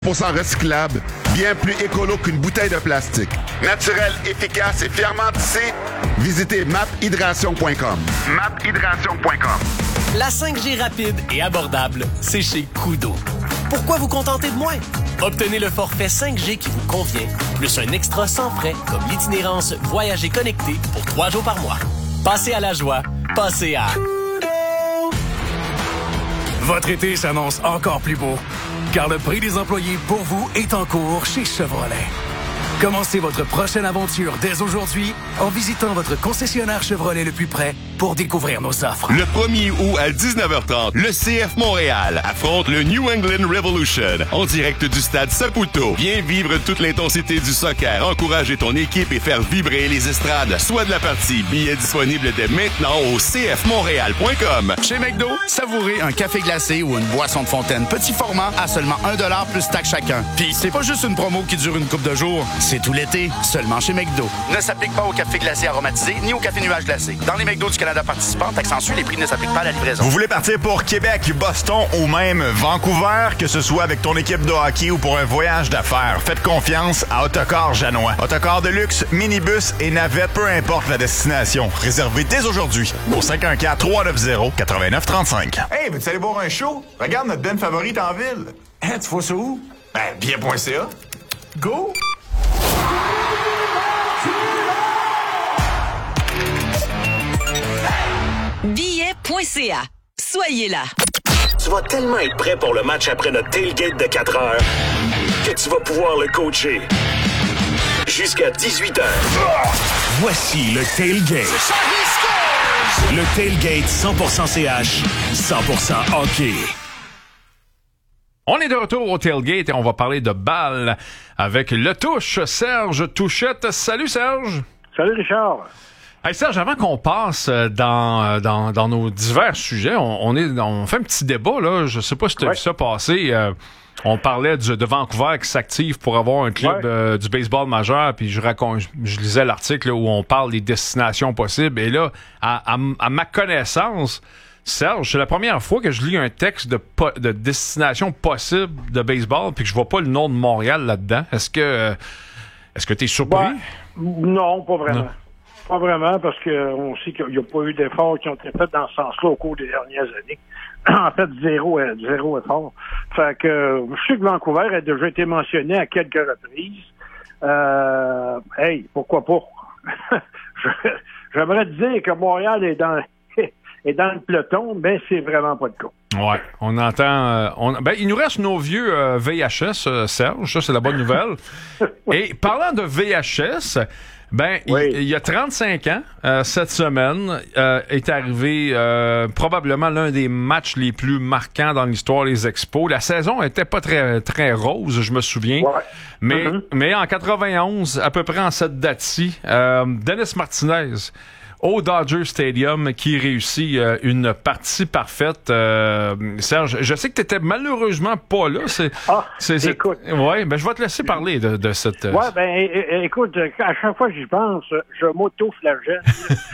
100% recyclable, bien plus écolo qu'une bouteille de plastique. Naturel, efficace et fièrement tissé, visitez maphydration.com. Maphydration.com. La 5G rapide et abordable, c'est chez Koodo. Pourquoi vous contenter de moins? Obtenez le forfait 5G qui vous convient, plus un extra sans frais comme l'itinérance Voyager connecté pour 3 jours par mois. Passez à la joie, passez à Koodo. Votre été s'annonce encore plus beau, car le prix des employés pour vous est en cours chez Chevrolet. Commencez votre prochaine aventure dès aujourd'hui en visitant votre concessionnaire Chevrolet le plus près pour découvrir nos offres. Le 1er août à 19h30, le CF Montréal affronte le New England Revolution en direct du stade Saputo. Viens vivre toute l'intensité du soccer, encourager ton équipe et faire vibrer les estrades. Soit de la partie, billets disponibles dès maintenant au cfmontréal.com. Chez McDo, savourez un café glacé ou une boisson de fontaine petit format à seulement 1$ plus taxe chacun. Puis c'est pas juste une promo qui dure une couple de jours, c'est tout l'été, seulement chez McDo. Ne s'applique pas au café glacé aromatisé ni au café nuage glacé. Dans les McDo du Canada participants, accentuent, les prix ne s'appliquent pas à la livraison. Vous voulez partir pour Québec, Boston ou même Vancouver, que ce soit avec ton équipe de hockey ou pour un voyage d'affaires, faites confiance à Autocar Janois. Autocar de luxe, minibus et navette, peu importe la destination. Réservez dès aujourd'hui au 514-390-8935. Hey, veux-tu aller voir un show? Regarde notre band favorite en ville. Hein, tu vois ça où? Ben, bien.ca. Go! Billet.ca. Soyez là. Tu vas tellement être prêt pour le match après notre tailgate de 4 heures que tu vas pouvoir le coacher jusqu'à 18h. Voici le Tailgate. Le Tailgate 100% CH, 100% hockey. On est de retour au Tailgate et on va parler de balles avec le touche Serge Touchette. Salut Serge. Salut Richard. Hey Serge, avant qu'on passe dans nos divers sujets, on fait un petit débat là. Je sais pas si tu as vu ça passer. On parlait de Vancouver qui s'active pour avoir un club du baseball majeur. Puis je lisais l'article là, où on parle des destinations possibles. Et là, à ma connaissance, Serge, c'est la première fois que je lis un texte de destination possible de baseball puis que je vois pas le nom de Montréal là-dedans. Est-ce que tu es surpris? Non, pas vraiment. Non. Pas vraiment, parce qu'on sait qu'il n'y a pas eu d'efforts qui ont été faits dans ce sens-là au cours des dernières années. En fait, zéro effort. Fait que je sais que Vancouver a déjà été mentionné à quelques reprises. Hey, pourquoi pas? J'aimerais te dire que Montréal est dans le peloton, mais c'est vraiment pas le cas. Ouais, on entend... il nous reste nos vieux VHS, Serge, ça c'est la bonne nouvelle. Et parlant de VHS... il y a 35 ans, cette semaine, est arrivé probablement l'un des matchs les plus marquants dans l'histoire des Expos. La saison était pas très très rose, je me souviens. Ouais. Mais en 91, à peu près en cette date-ci, Dennis Martinez au Dodger Stadium qui réussit une partie parfaite. Serge, je sais que tu étais malheureusement pas là. Écoute. Ouais, je vais te laisser parler de cette... écoute, à chaque fois que j'y pense, je m'auto-flagelle.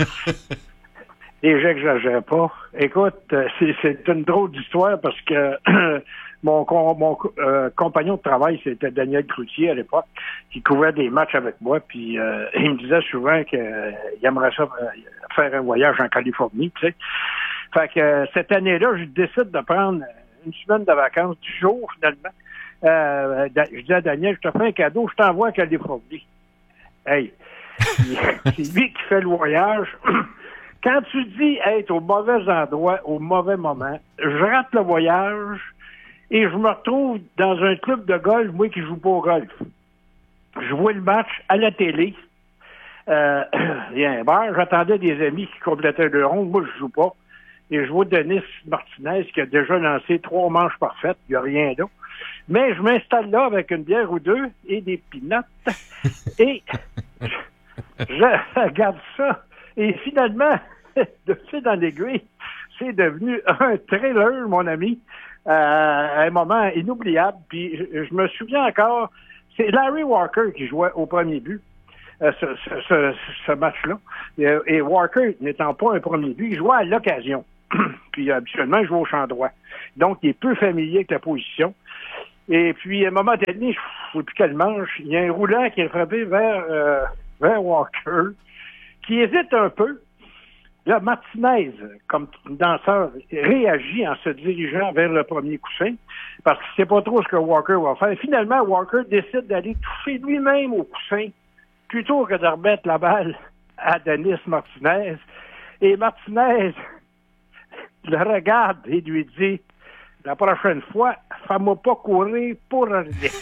Déjà que j'exagère pas. Écoute, c'est une drôle d'histoire parce que mon compagnon de travail, c'était Daniel Cloutier à l'époque, qui couvrait des matchs avec moi, puis il me disait souvent qu'il aimerait ça faire un voyage en Californie, tu sais. Fait que cette année-là, je décide de prendre une semaine de vacances du jour, finalement. Je dis à Daniel, je te fais un cadeau, je t'envoie en Californie. Hey, c'est lui qui fait le voyage. Quand tu dis être au mauvais endroit, au mauvais moment, je rate le voyage et je me retrouve dans un club de golf, moi qui joue pas au golf. Je vois le match à la télé. Il y a un bar, j'attendais des amis qui complétaient le rond, moi je joue pas. Et je vois Denis Martinez qui a déjà lancé 3 manches parfaites, il n'y a rien d'autre. Mais je m'installe là avec une bière ou deux et des peanuts et je regarde ça. Et finalement, de fil en aiguille, c'est devenu un thriller, mon ami, un moment inoubliable. Puis je me souviens encore, c'est Larry Walker qui jouait au premier but, ce match-là. Et Walker, n'étant pas un premier but, il jouait à l'occasion. Puis habituellement, il joue au champ droit. Donc, il est peu familier avec la position. Et puis, à un moment donné, je ne sais plus quel manche, il y a un roulant qui est frappé vers Walker, qui hésite un peu. Là, Martinez, comme danseur, réagit en se dirigeant vers le premier coussin, parce qu'il ne sait pas trop ce que Walker va faire. Finalement, Walker décide d'aller toucher lui-même au coussin, plutôt que de remettre la balle à Denis Martinez. Et Martinez le regarde et lui dit: la prochaine fois, fais-moi pas courir pour rien.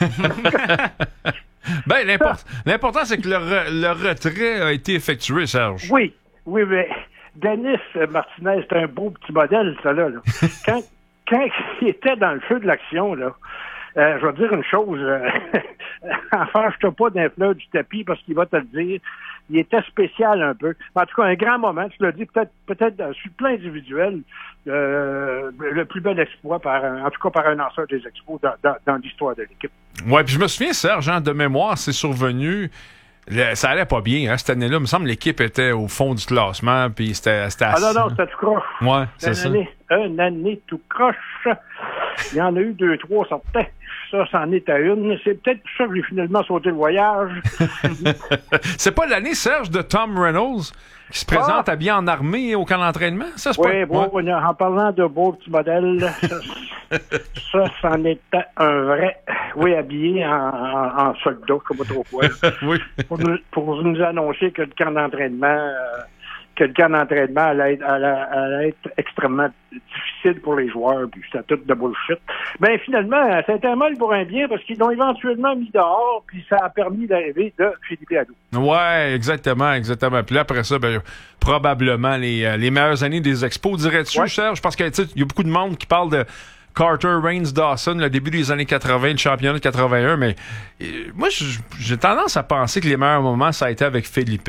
Ben, l'important, c'est que le retrait a été effectué, Serge. Oui, mais Denis Martinez, c'est un beau petit modèle, ça, là. Quand il était dans le feu de l'action, là, je vais dire une chose, enfâche-toi pas d'un fleur du tapis parce qu'il va te le dire. Il était spécial un peu. En tout cas, un grand moment, tu l'as dit, peut-être sur le plan individuel, le plus bel exploit, en tout cas par un lanceur des Expos dans l'histoire de l'équipe. Oui, puis je me souviens, Serge, de mémoire, c'est survenu. Ça allait pas bien, hein, cette année-là. Il me semble que l'équipe était au fond du classement, puis c'était assez... Ah non, c'était tout croche. Ouais, c'est ça. Une année tout croche. Il y en a eu 2-3 sortaient. Ça, c'en est à une. C'est peut-être pour ça que j'ai finalement sauté le voyage. C'est pas l'année, Serge, de Tom Reynolds qui se présente habillé en armée au camp d'entraînement? Ça, c'est oui, bon, ouais. En parlant de beaux petits modèles, ça, c'en était un vrai. Oui, habillé en soldat, je ne sais pas trop quoi. Oui. Pour nous annoncer que le camp d'entraînement... allait être extrêmement difficile pour les joueurs, puis c'était tout de bullshit. Ben finalement, ça a été un mal pour un bien, parce qu'ils l'ont éventuellement mis dehors, puis ça a permis d'arriver de Philippe Hadou. Ouais, exactement. Puis là, après ça, ben, probablement les meilleures années des Expos, dirais-tu, Serge? Parce que, tu sais, il y a beaucoup de monde qui parle de Carter, Reigns, Dawson, le début des années 80, le championnat de 81, mais moi, j'ai tendance à penser que les meilleurs moments, ça a été avec Philippe,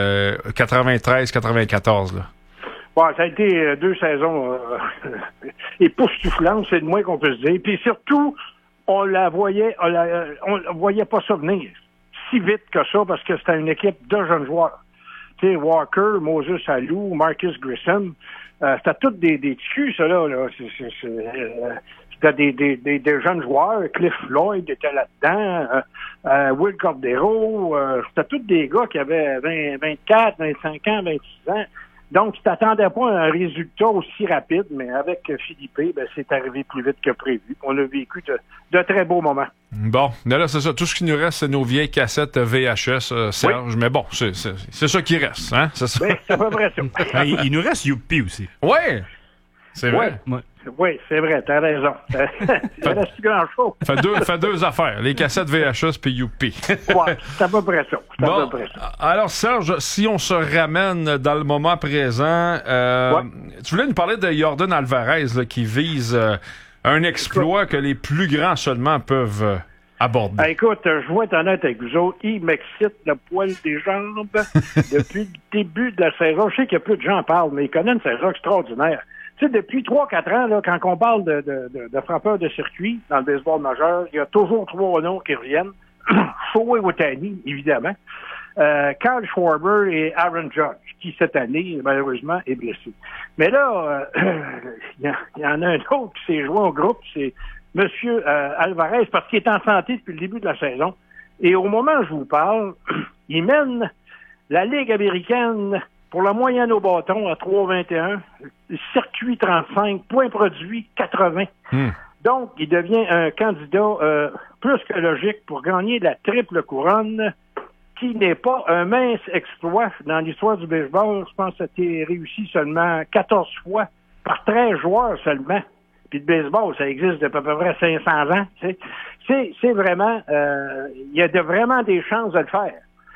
93-94, là. Bon, ça a été 2 saisons époustouflantes, c'est le moins qu'on peut se dire. Puis surtout, on voyait pas ça venir si vite que ça, parce que c'était une équipe de jeunes joueurs. Tu sais, Walker, Moses Alou, Marcus Grissom, c'était tous des culs, ça, là. C'était des jeunes joueurs. Cliff Floyd était là-dedans. Will Cordero. C'était tous des gars qui avaient 24, 25 ans, 26 ans. Donc, tu t'attendais pas à un résultat aussi rapide, mais avec Philippe, ben, c'est arrivé plus vite que prévu. On a vécu de très beaux moments. Bon, mais là, c'est ça. Tout ce qui nous reste, c'est nos vieilles cassettes VHS, Serge. Oui. Mais bon, c'est ça qui reste, hein? C'est ça. Ben, c'est à peu près ça. Il nous reste Youpi aussi. Oui! C'est vrai. Oui, c'est vrai, t'as raison. Il reste plus grand-chose. Fait deux affaires, les cassettes VHS puis Youpi. Ouais, c'est à peu près ça. Bon, alors, Serge, si on se ramène dans le moment présent, tu voulais nous parler de Yordan Alvarez là, qui vise un exploit que les plus grands seulement peuvent aborder. Écoute, je vais être honnête avec vous autres, il m'excite le poil des jambes depuis le début de la saison. Je sais qu'il y a peu de gens en parlent, mais il connaît une saison extraordinaire. Tu sais, depuis 3-4 ans, là, quand on parle de frappeurs de circuit dans le baseball majeur, il y a toujours 3 noms qui reviennent. Shohei Ohtani, évidemment. Kyle Schwarber et Aaron Judge, qui cette année, malheureusement, est blessé. Mais là, il y en a un autre qui s'est joint au groupe, c'est M. Alvarez, parce qu'il est en santé depuis le début de la saison. Et au moment où je vous parle, il mène la Ligue américaine pour la moyenne au bâton à 3,21, circuit 35, points produits 80. Donc, il devient un candidat plus que logique pour gagner la triple couronne, qui n'est pas un mince exploit dans l'histoire du baseball. Je pense que ça a été réussi seulement 14 fois par 13 joueurs seulement. Puis le baseball, ça existe depuis à peu près 500 ans. Tu sais. C'est vraiment... il y a vraiment des chances de le faire.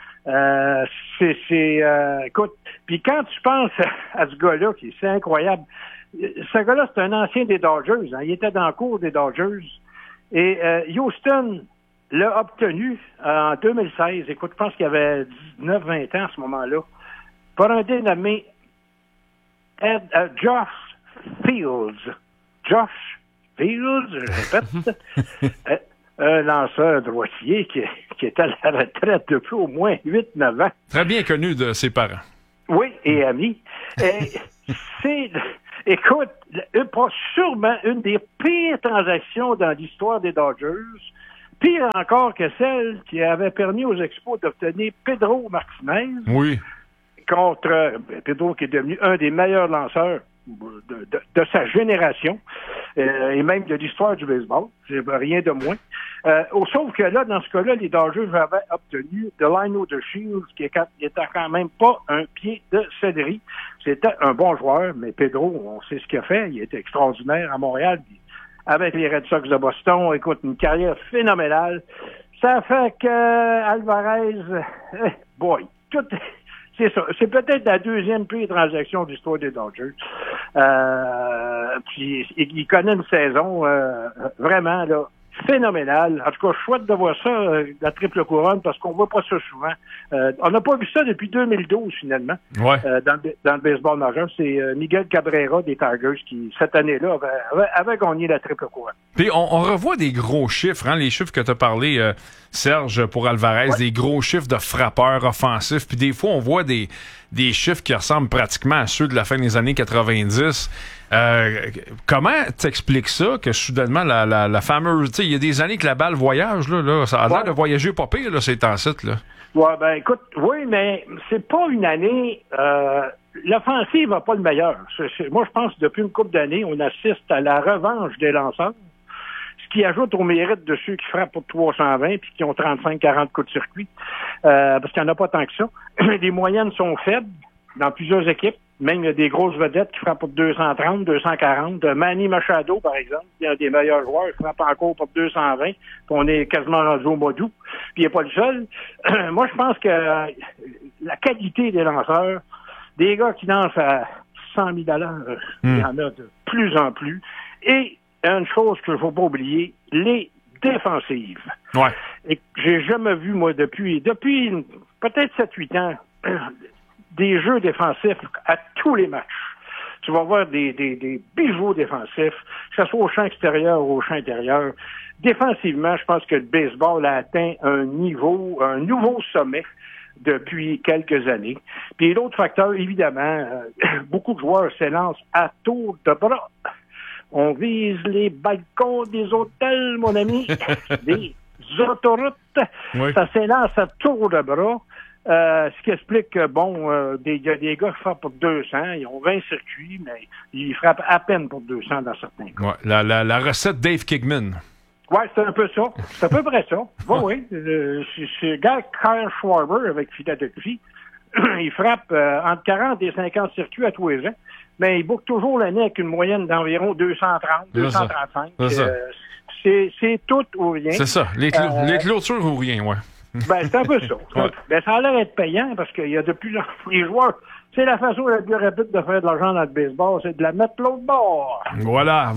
Écoute, puis quand tu penses à ce gars-là, c'est incroyable. Ce gars-là, c'est un ancien des Dodgers. Hein. Il était dans le cours des Dodgers. Et Houston l'a obtenu en 2016. Écoute, je pense qu'il avait 19-20 ans à ce moment-là. Par un dénommé Josh Fields. Josh Fields, je répète. Un lanceur droitier qui est à la retraite depuis au moins 8-9 ans. Très bien connu de ses parents. Oui, et amis. Et Écoute, sûrement une des pires transactions dans l'histoire des Dodgers, pire encore que celle qui avait permis aux Expos d'obtenir Pedro Martinez. Oui. Contre Pedro, qui est devenu un des meilleurs lanceurs de sa génération, et même de l'histoire du baseball. C'est rien de moins. Sauf que là, dans ce cas-là, les Dodgers avaient obtenu Delino DeShields, qui était quand même pas un pied de céleri. C'était un bon joueur, mais Pedro, on sait ce qu'il a fait. Il était extraordinaire à Montréal. Avec les Red Sox de Boston, écoute, une carrière phénoménale. Ça fait que Alvarez, c'est ça. C'est peut-être la deuxième pire transaction de l'histoire des Dodgers. Puis il connaît une saison vraiment là phénoménale. En tout cas, chouette de voir ça, la triple couronne, parce qu'on voit pas ça souvent. On n'a pas vu ça depuis 2012, finalement, dans le baseball majeur. C'est Miguel Cabrera des Tigers qui, cette année-là, avait gagné la triple couronne. Puis on revoit des gros chiffres, hein, les chiffres que tu as parlé, Serge, pour Alvarez, des gros chiffres de frappeurs offensifs. Puis des fois, on voit des chiffres qui ressemblent pratiquement à ceux de la fin des années 90. Comment t'expliques ça, que soudainement, la fameuse... Tu sais, il y a des années que la balle voyage, là ça a l'air de voyager pas pire, là, ces temps-ci, là. Ouais, ben écoute, oui, mais c'est pas une année... l'offensive n'a pas le meilleur. Moi, je pense que depuis une couple d'années, on assiste à la revanche des lanceurs, ce qui ajoute au mérite de ceux qui frappent pour 320 puis qui ont 35-40 coups de circuit, parce qu'il n'y en a pas tant que ça. Les moyennes sont faibles dans plusieurs équipes. Même il y a des grosses vedettes qui frappent pour 230, 240. Manny Machado, par exemple, il y a un des meilleurs joueurs, il frappe encore pour 220. Puis on est quasiment rendu au mois d'août. Puis il n'est pas le seul. Moi, je pense que la qualité des lanceurs, des gars qui lancent à 100 000 $, il y en a de plus en plus. Et une chose qu'il ne faut pas oublier, les défensives. Ouais. Et j'ai jamais vu, moi, depuis peut-être 7-8 ans, des jeux défensifs à tous les matchs. Tu vas voir des bijoux défensifs, que ce soit au champ extérieur ou au champ intérieur. Défensivement, je pense que le baseball a atteint un nouveau sommet depuis quelques années. Puis l'autre facteur, évidemment, beaucoup de joueurs s'élancent à tour de bras. On vise les balcons des hôtels, mon ami, des autoroutes. Oui. Ça s'élance à tour de bras. Ce qui explique que, il y a des gars qui frappent pour 200, ils ont 20 circuits, mais ils frappent à peine pour 200 dans certains cas. Ouais, la recette Dave Kigman. Oui, c'est un peu ça. C'est à peu près ça. Oui. C'est le gars Kyle Schwarber avec Philadelphie. Il frappe entre 40 et 50 circuits à tous les ans, mais il boucle toujours l'année avec une moyenne d'environ 230, 235. C'est tout ou rien. C'est ça. Les clôtures ou rien, ouais. Ben, c'est un peu ça. Ouais. Ben, ça a l'air d'être payant parce qu'il y a de plus en plus les joueurs. C'est la façon la plus rapide de faire de l'argent dans le baseball, c'est de la mettre l'autre bord. Voilà.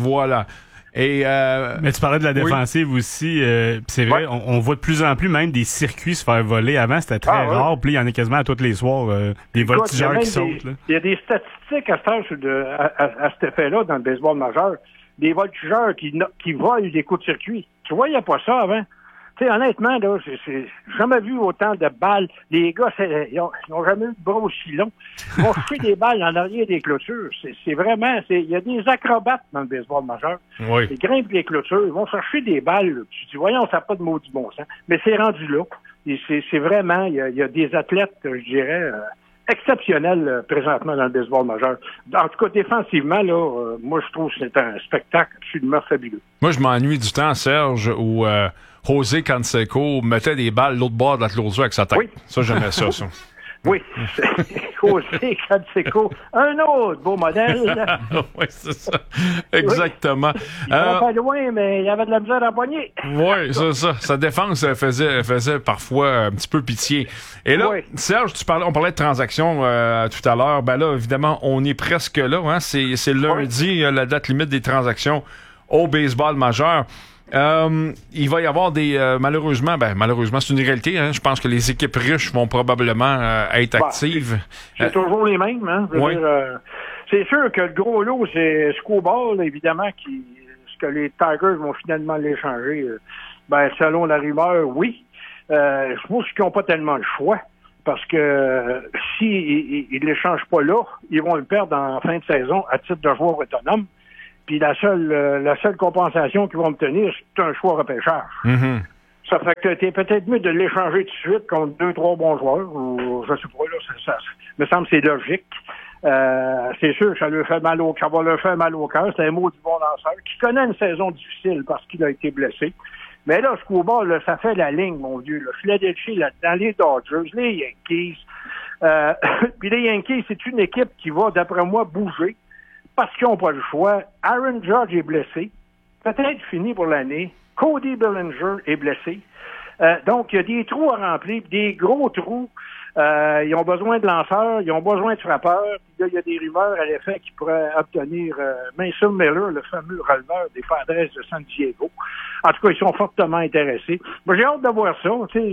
Et mais tu parlais de la défensive aussi. C'est vrai, on voit de plus en plus même des circuits se faire voler. Avant, c'était très rare. Puis il y en a quasiment à tous les soirs des voltigeurs qui sautent. Il y a des statistiques à cet effet-là dans le baseball majeur. Des voltigeurs qui volent des coups de circuit. Tu vois, il n'y a pas ça avant. Tu sais, honnêtement, là, j'ai jamais vu autant de balles. Les gars, ils n'ont jamais eu de bras aussi longs. Ils vont chercher des balles en arrière des clôtures. C'est vraiment... Il y a des acrobates dans le baseball majeur. Oui. Ils grimpent les clôtures, ils vont chercher des balles. Là. Tu dis, voyons, ça n'a pas de maudit bon sens. Mais c'est rendu là. Et c'est vraiment... Il y a des athlètes, je dirais... exceptionnels présentement dans le baseball majeur. En tout cas, défensivement, là, moi, je trouve que c'est un spectacle absolument fabuleux. Moi, je m'ennuie du temps, Serge, où José Canseco mettait des balles de l'autre bord de la clôture avec sa tête. Oui. Ça, j'aimais ça. Oui, José Canseco, un autre beau modèle. Oui, c'est ça. Exactement. Il était pas loin, mais il avait de la misère à poigner. Oui, c'est ça. Sa défense faisait parfois un petit peu pitié. Et là, Serge, on parlait de transactions tout à l'heure. Ben là, évidemment, on est presque là. Hein? C'est lundi, la date limite des transactions au baseball majeur. Il va y avoir malheureusement, c'est une réalité. Hein, je pense que les équipes riches vont probablement être actives. C'est toujours les mêmes. Hein, c'est sûr que le gros lot, c'est Scoball, évidemment, ce que les Tigers vont finalement l'échanger. Selon la rumeur, oui. Je pense qu'ils n'ont pas tellement le choix. parce que s'ils ne l'échangent pas là, ils vont le perdre en fin de saison à titre de joueur autonome. Puis la seule compensation qu'ils vont obtenir, c'est un choix repêchage. Mm-hmm. Ça fait que t'es peut-être mieux de l'échanger tout de suite contre 2-3 bons joueurs, ou je sais pas, là, ça me semble que c'est logique. C'est sûr que ça va leur faire mal au cœur. C'est un mot du bon lanceur, qui connaît une saison difficile parce qu'il a été blessé. Mais là, jusqu'au bord, là, ça fait la ligne, mon Dieu. Le Philadelphie, là-dedans, les Dodgers, les Yankees. Puis les Yankees, c'est une équipe qui va, d'après moi, bouger parce qu'ils n'ont pas le choix. Aaron Judge est blessé. Peut-être fini pour l'année. Cody Bellinger est blessé. Donc, il y a des trous à remplir, des gros trous. Ils ont besoin de lanceurs, ils ont besoin de frappeurs. Puis là, il y a des rumeurs à l'effet qui pourraient obtenir Mason Miller, le fameux releveur des Padres de San Diego. En tout cas, ils sont fortement intéressés. Moi, j'ai hâte de voir ça.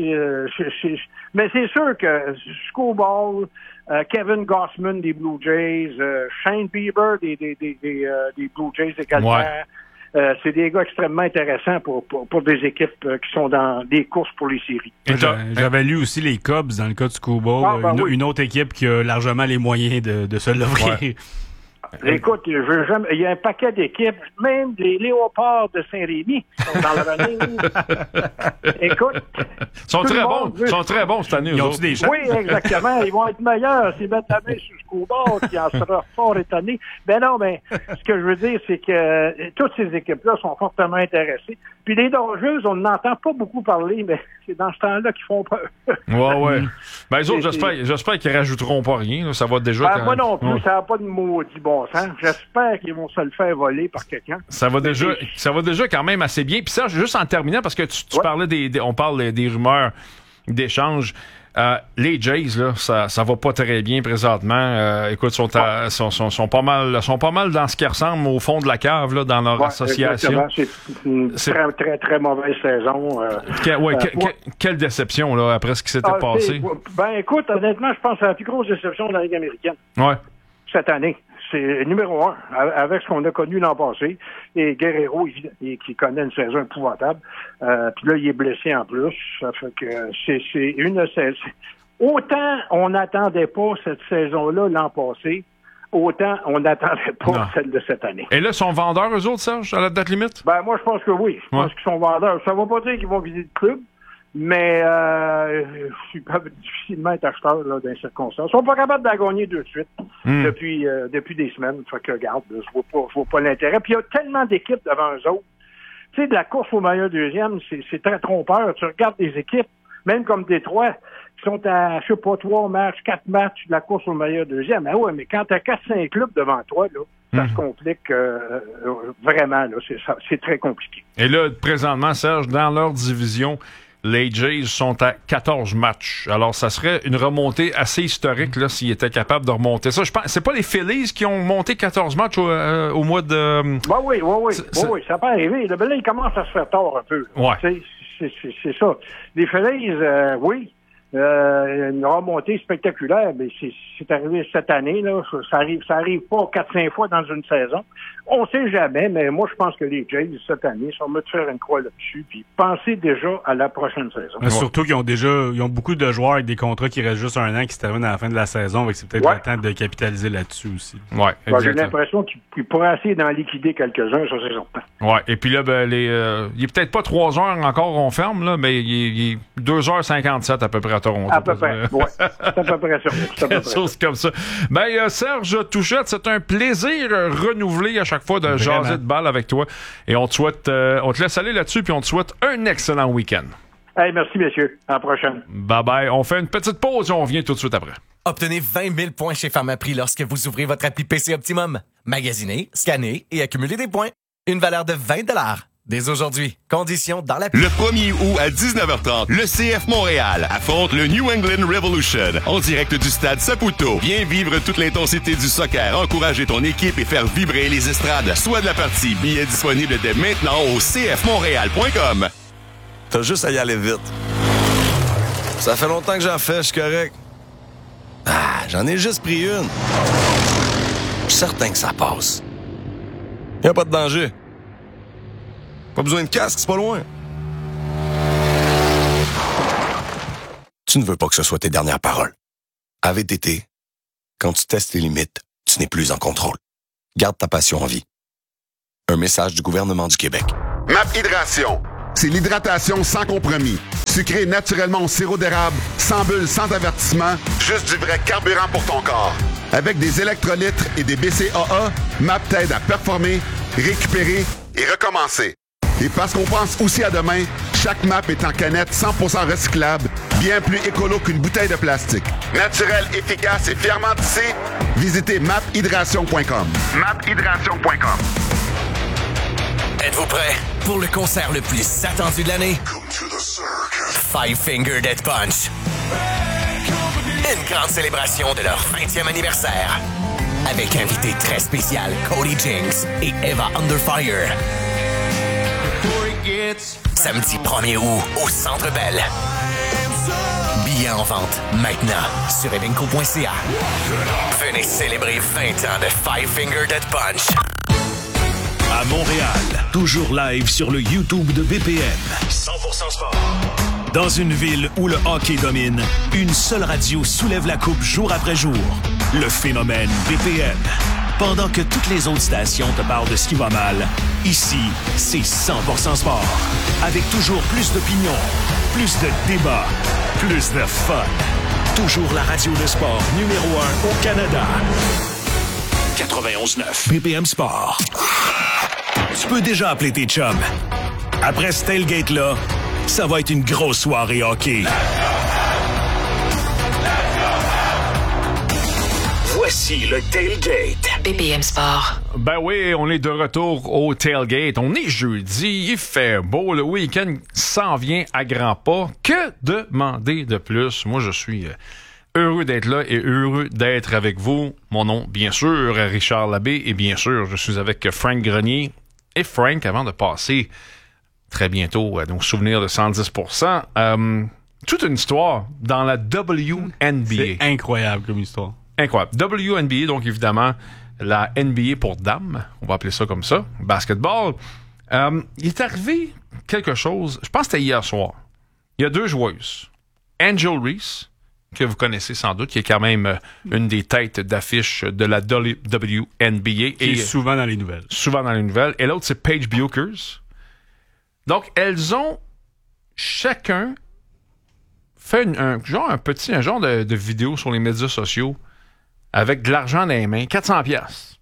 Mais c'est sûr que Scoball, Kevin Gossman des Blue Jays, Shane Bieber des Blue Jays également. Ouais. C'est des gars extrêmement intéressants pour des équipes qui sont dans des courses pour les séries. J'avais lu aussi les Cubs dans le cas du Scoball, une autre équipe qui a largement les moyens de se l'offrir. Ouais. Écoute, il y a un paquet d'équipes, même les Léopards de Saint-Rémy sont dans le running. Écoute, ils sont très bons cette année. Ils ont des chances. Oui, exactement. Ils vont être meilleurs s'ils mettent la main sur le scoreboard, qui en sera fort étonné. Ben non, mais ce que je veux dire, c'est que toutes ces équipes-là sont fortement intéressées. Puis les Dodgers, on n'entend pas beaucoup parler, mais c'est dans ce temps-là qu'ils font peur. Ouais. Ben les autres, j'espère qu'ils rajouteront pas rien. Là. Ça va déjà... moi non plus, ça n'a pas de maudit bon sens. J'espère qu'ils vont se le faire voler par quelqu'un. Ça va déjà quand même assez bien. Puis ça, juste en terminant, parce que tu parlais on parle des rumeurs d'échanges. Les Jays, là, ça va pas très bien présentement. Écoute, sont pas mal dans ce qui ressemble au fond de la cave là, dans leur association. C'est une très, très, très mauvaise saison. Quelle déception là, après ce qui s'était passé. Écoute, honnêtement, je pense que c'est la plus grosse déception de la Ligue américaine. Ouais. Cette année. C'est numéro 1, avec ce qu'on a connu l'an passé. Et Guerrero, qui connaît une saison épouvantable. Puis là, il est blessé en plus. Ça fait que c'est une saison. Autant on n'attendait pas cette saison-là l'an passé, autant on n'attendait pas celle de cette année. Et là, sont vendeurs, eux autres, Serge, à la date limite? Moi, je pense que oui. Je pense qu'ils sont vendeurs. Ça ne va pas dire qu'ils vont visiter le club, mais ils peuvent difficilement être acheteurs là, dans les circonstances. Ils sont pas capables d'en gagner deux de suite depuis des semaines. Fait que regarde, je vois pas l'intérêt. Puis il y a tellement d'équipes devant eux autres. Tu sais, de la course au meilleur deuxième, c'est très trompeur. Tu regardes des équipes, même comme Détroit, qui sont à, 3 matchs, 4 matchs de la course au meilleur deuxième. Mais quand tu as 4-5 clubs devant toi, là, ça se complique vraiment. Là, c'est très compliqué. Et là, présentement, Serge, dans leur division, les Jays sont à 14 matchs. Alors, ça serait une remontée assez historique là s'ils étaient capables de remonter ça. Je pense, c'est pas les Phillies qui ont monté 14 matchs au mois de... Oui, ça peut arriver. Là, il commence à se faire tard un peu. Ouais. C'est ça. Les Phillies, oui, une remontée spectaculaire, mais c'est arrivé cette année. Là. Ça arrive pas 4-5 fois dans une saison. On sait jamais, mais moi, je pense que les Jays, cette année, sont mieux de faire une croix là-dessus, puis penser déjà à la prochaine saison. Surtout qu'ils ont beaucoup de joueurs avec des contrats qui restent juste un an, qui se terminent à la fin de la saison, donc c'est peut-être le temps de capitaliser là-dessus aussi. Ouais, j'ai l'impression qu'ils pourraient essayer d'en liquider quelques-uns, ça c'est certain. Ouais, et puis là, il est peut-être pas 3 heures encore, on ferme, là, mais il est 2h57 à peu près à Toronto. À peu près, c'est à peu près ça. Quelque chose comme ça. Serge Touchette, c'est un plaisir renouvelé à chaque fois de jaser de balle avec toi. Et on te laisse aller là-dessus, puis on te souhaite un excellent week-end. Hey, merci, messieurs. À la prochaine. Bye-bye. On fait une petite pause et on revient tout de suite après. Obtenez 20 000 points chez Pharmaprix lorsque vous ouvrez votre appli PC Optimum. Magasinez, scannez et accumulez des points. Une valeur de 20 $. Dès aujourd'hui. Conditions dans l'appli. Le 1er août à 19h30, le CF Montréal affronte le New England Revolution en direct du stade Saputo. Viens vivre toute l'intensité du soccer, encourager ton équipe et faire vibrer les estrades. Soit de la partie. Billets disponibles dès maintenant au cfmontréal.com. T'as juste à y aller vite. Ça fait longtemps que j'en fais, je suis correct. J'en ai juste pris une. Je suis certain que ça passe. Y a pas de danger. Pas besoin de casque, c'est pas loin. tu ne veux pas que ce soit tes dernières paroles. À VTT, quand tu testes les limites, tu n'es plus en contrôle. Garde ta passion en vie. Un message du gouvernement du Québec. MAP Hydration, c'est l'hydratation sans compromis. Sucré naturellement au sirop d'érable, sans bulles, sans avertissement, juste du vrai carburant pour ton corps. Avec des électrolytes et des BCAA, MAP t'aide à performer, récupérer et recommencer. Et parce qu'on pense aussi à demain, chaque MAP est en canette 100% recyclable, bien plus écolo qu'une bouteille de plastique. Naturel, efficace et fièrement tissé, visitez maphydration.com. maphydration.com. Êtes-vous prêts pour le concert le plus attendu de l'année? Five Finger Death Punch. Une grande célébration de leur 20e anniversaire. Avec invité très spécial Cody Jinks et Eva Underfire. Samedi 1er août au Centre Bell. Billets en vente maintenant sur evenco.ca. Venez célébrer 20 ans de Five Finger Death Punch. À Montréal, toujours live sur le YouTube de BPM. 100% sport. Dans une ville où le hockey domine, une seule radio soulève la coupe jour après jour. Le phénomène BPM. Pendant que toutes les autres stations te parlent de ce qui va mal, ici, c'est 100% sport. Avec toujours plus d'opinions, plus de débats, plus de fun. Toujours la radio de sport numéro 1 au Canada. 91.9 BPM Sport. Tu peux déjà appeler tes chums. Après ce tailgate-là, ça va être une grosse soirée hockey. Voici le Tailgate. BPM Sport. Ben oui, on est de retour au Tailgate. On est jeudi, il fait beau, le week-end s'en vient à grands pas. Que demander de plus? Moi, je suis heureux d'être là et heureux d'être avec vous. Mon nom, bien sûr, Richard Labbé, et bien sûr, je suis avec Frank Grenier. Et Frank, avant de passer très bientôt à nos souvenirs de 110%, toute une histoire dans la WNBA. C'est incroyable comme histoire. Incroyable. WNBA, donc évidemment, la NBA pour dames, on va appeler ça comme ça, basketball. Il est arrivé quelque chose, je pense que c'était hier soir. Il y a deux joueuses. Angel Reese, que vous connaissez sans doute, qui est quand même une des têtes d'affiche de la WNBA. Qui est souvent dans les nouvelles. Souvent dans les nouvelles. Et l'autre, c'est Paige Buchers. Donc, elles ont chacun fait un genre de vidéo sur les médias sociaux avec de l'argent dans les mains, 400$.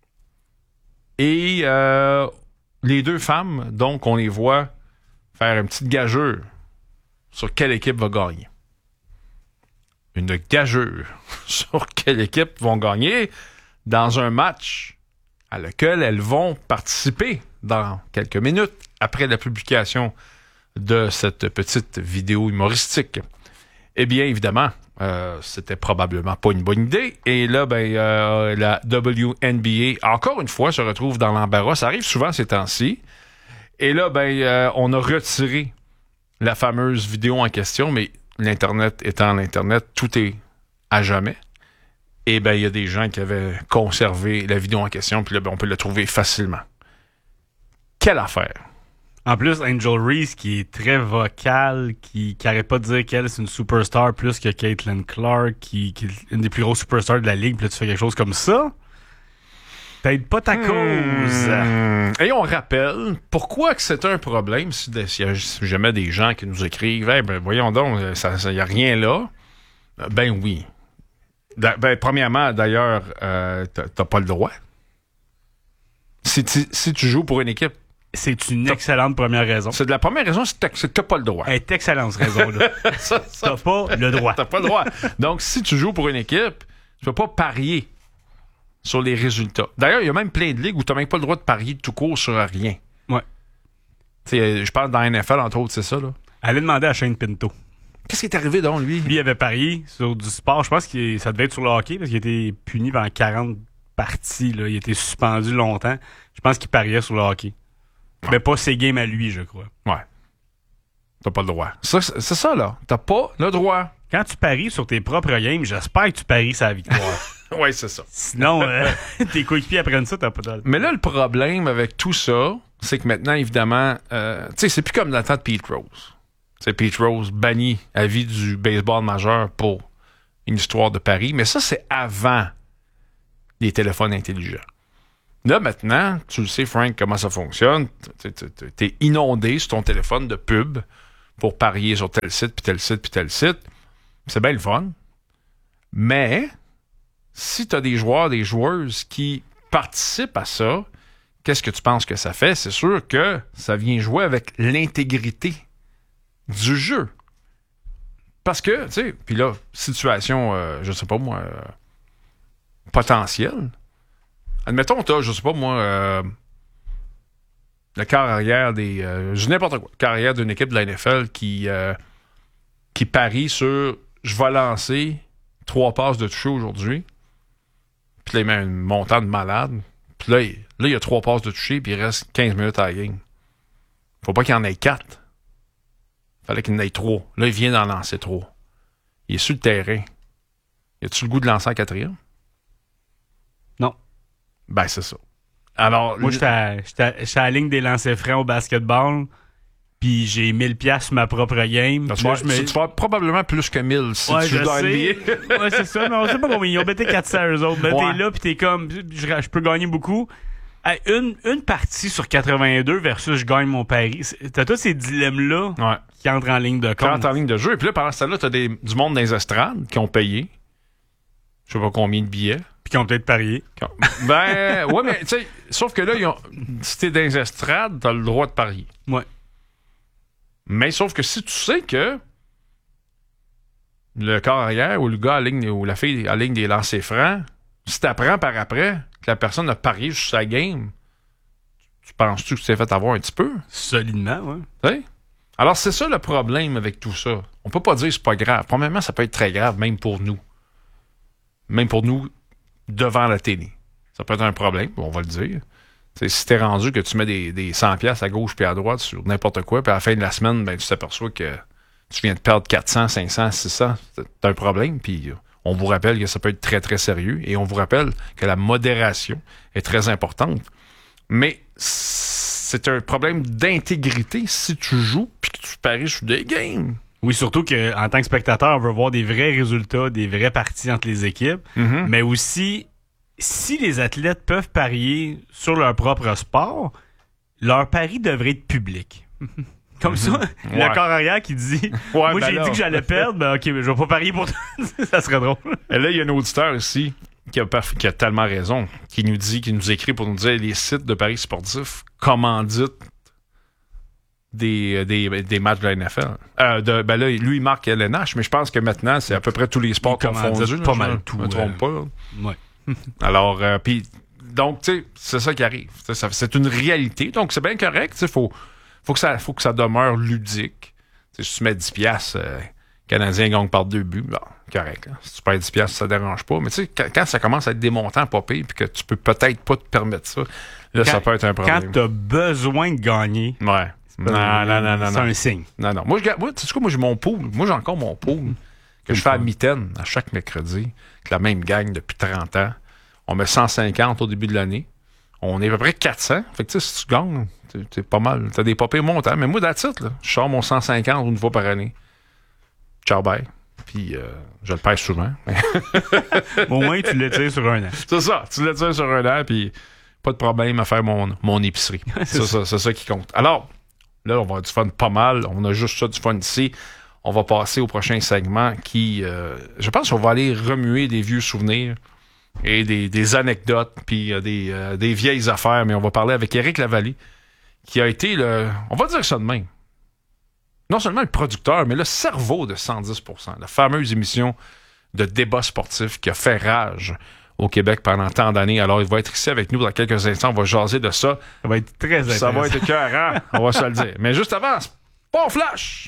Et les deux femmes, donc, on les voit faire une petite gageure sur quelle équipe va gagner. Une gageure sur quelle équipe vont gagner dans un match à lequel elles vont participer dans quelques minutes après la publication de cette petite vidéo humoristique. Eh bien, évidemment, c'était probablement pas une bonne idée. Et là, la WNBA, encore une fois, se retrouve dans l'embarras. Ça arrive souvent ces temps-ci. Et là, on a retiré la fameuse vidéo en question, mais l'Internet étant l'Internet, tout est à jamais. Et il y a des gens qui avaient conservé la vidéo en question, puis là, on peut la trouver facilement. Quelle affaire! En plus, Angel Reese, qui est très vocale, qui arrête pas de dire qu'elle, c'est une superstar plus que Caitlin Clark, qui est une des plus grosses superstars de la Ligue, puis là, tu fais quelque chose comme ça, t'aides pas ta cause. Et on rappelle pourquoi que c'est un problème si jamais des gens qui nous écrivent voyons donc, il n'y a rien là. Ben oui. Premièrement, d'ailleurs, t'as pas le droit. Si tu joues pour une équipe, c'est une excellente première raison. C'est de la première raison, c'est que t'as pas le droit. Elle est excellente, cette raison-là. T'as pas le droit. T'as pas le droit. Donc, si tu joues pour une équipe, tu peux pas parier sur les résultats. D'ailleurs, il y a même plein de ligues où t'as même pas le droit de parier tout court sur rien. Ouais. Je parle dans la NFL, entre autres, c'est ça, là. Allez demander à Shane Pinto. Qu'est-ce qui est arrivé, donc, lui? Lui, il avait parié sur du sport. Je pense que ça devait être sur le hockey, parce qu'il était puni pendant 40 parties, là. Il était suspendu longtemps. Je pense qu'il pariait sur le hockey. Mais pas ses games à lui, je crois. Ouais. T'as pas le droit. C'est ça, là. T'as pas le droit. Quand tu paries sur tes propres games, j'espère que tu paries sa victoire. Oui, c'est ça. Sinon, tes coéquipiers apprennent ça, t'as pas de... Mais là, le problème avec tout ça, c'est que maintenant, évidemment, c'est plus comme dans le temps de Pete Rose. C'est Pete Rose banni à vie du baseball majeur pour une histoire de Paris. Mais ça, c'est avant les téléphones intelligents. Là, maintenant, tu le sais, Frank, comment ça fonctionne. T'es inondé sur ton téléphone de pub pour parier sur tel site, puis tel site, puis tel site. C'est bien le fun. Mais si tu as des joueurs, des joueuses qui participent à ça, qu'est-ce que tu penses que ça fait? C'est sûr que ça vient jouer avec l'intégrité du jeu. Parce que, tu sais, puis là, situation, je sais pas moi, potentielle. Admettons, t'as, je sais pas moi, le quart arrière des... n'importe quoi. Le quart arrière d'une équipe de la NFL qui parie sur « je vais lancer 3 passes de toucher aujourd'hui ». Puis là, il met un montant de malade. Puis là, il y a 3 passes de toucher, puis il reste 15 minutes à la game. Faut pas qu'il y en ait 4. Fallait qu'il y en ait 3. Là, il vient d'en lancer 3. Il est sur le terrain. Y a-tu le goût de lancer en 4e? Non. Ben, c'est ça. Alors, moi, j'étais à la ligne des lancers francs au basketball, puis j'ai 1000$ sur ma propre game. Tu vas probablement plus que 1000 si tu joues dans NBA. Ouais, c'est ça, mais on sait pas combien. Ils ont bêté 400 eux autres. Ben, t'es là, puis t'es comme, je peux gagner beaucoup. Hey, une partie sur 82 versus je gagne mon pari. T'as tous ces dilemmes-là qui entrent en ligne de compte. Qui entrent en ligne de jeu. Et puis là, pendant ce temps-là, t'as du monde dans les estrades qui ont payé. Je sais pas combien de billets. Puis qui ont peut-être parié. Ben, ouais, mais tu sais, sauf que là, si t'es dans les estrades, t'as le droit de parier. Ouais. Mais sauf que si tu sais que le corps arrière ou le gars à ligne, ou la fille à ligne des lancers francs, si t'apprends par après que la personne a parié sur sa game, tu penses-tu que tu t'es fait avoir un petit peu? Solidement, oui. T'sais? Alors, c'est ça le problème avec tout ça. On peut pas dire que c'est pas grave. Premièrement, ça peut être très grave, même pour nous. Même pour nous, devant la télé. Ça peut être un problème, on va le dire. T'sais, si t'es rendu que tu mets des 100$ à gauche puis à droite sur n'importe quoi, puis à la fin de la semaine, ben, tu t'aperçois que tu viens de perdre 400, 500, 600, c'est un problème, puis on vous rappelle que ça peut être très, très sérieux, et on vous rappelle que la modération est très importante. Mais c'est un problème d'intégrité si tu joues puis que tu paries sur des games. Oui, surtout qu'en tant que spectateur, on veut voir des vrais résultats, des vraies parties entre les équipes, mais aussi, si les athlètes peuvent parier sur leur propre sport, leur pari devrait être public. Comme ça, le corps arrière qui dit moi, j'ai dit que j'allais perdre, ben OK, mais je vais pas parier pour toi. Ça serait drôle. Et là, il y a un auditeur ici qui a tellement raison, qui nous écrit pour nous dire les sites de paris sportifs commanditent des matchs de la NFL. Ben là, lui, il marque LNH, mais je pense que maintenant, c'est à peu près tous les sports confondus. Pas mal tout. Je me trompe pas. Ouais. Alors, puis, donc, tu sais, c'est ça qui arrive. C'est une réalité. Donc, c'est bien correct. Il faut que ça demeure ludique. T'sais, si tu mets 10$, Canadien gagne par 2 buts, bon, correct. Hein. Si tu perds 10$, ça dérange pas. Mais tu sais, quand ça commence à être des montants pas pires puis que tu peux peut-être pas te permettre ça, là, ça peut être un problème. Quand t'as besoin de gagner, ouais. Non. C'est un signe. Non. Moi, tu sais quoi, moi, j'ai mon pool. Moi, j'ai encore mon pool que je fais à mitaine à chaque mercredi, avec la même gang depuis 30 ans. On met 150 au début de l'année. On est à peu près 400. Fait que tu sais, si tu gagnes, t'es pas mal. T'as des papiers montants. Mais moi, that's it, là. Je sors mon 150 une fois par année. Ciao, bye. Puis, je le pèse souvent. Au moins, tu l'étires sur un an. C'est ça. Tu l'étires sur un an, puis pas de problème à faire mon épicerie. C'est ça qui compte. Alors, là, on va avoir du fun pas mal. On a juste ça du fun ici. On va passer au prochain segment qui, je pense qu'on va aller remuer des vieux souvenirs et des anecdotes, puis des vieilles affaires. Mais on va parler avec Éric Lavallée, qui a été on va dire ça de même, non seulement le producteur, mais le cerveau de 110%, la fameuse émission de débat sportif qui a fait rage au Québec pendant tant d'années. Alors, il va être ici avec nous dans quelques instants. On va jaser de ça. Ça va être très intéressant. Ça va être écœurant, on va se le dire. Mais juste avant, Sport Flash!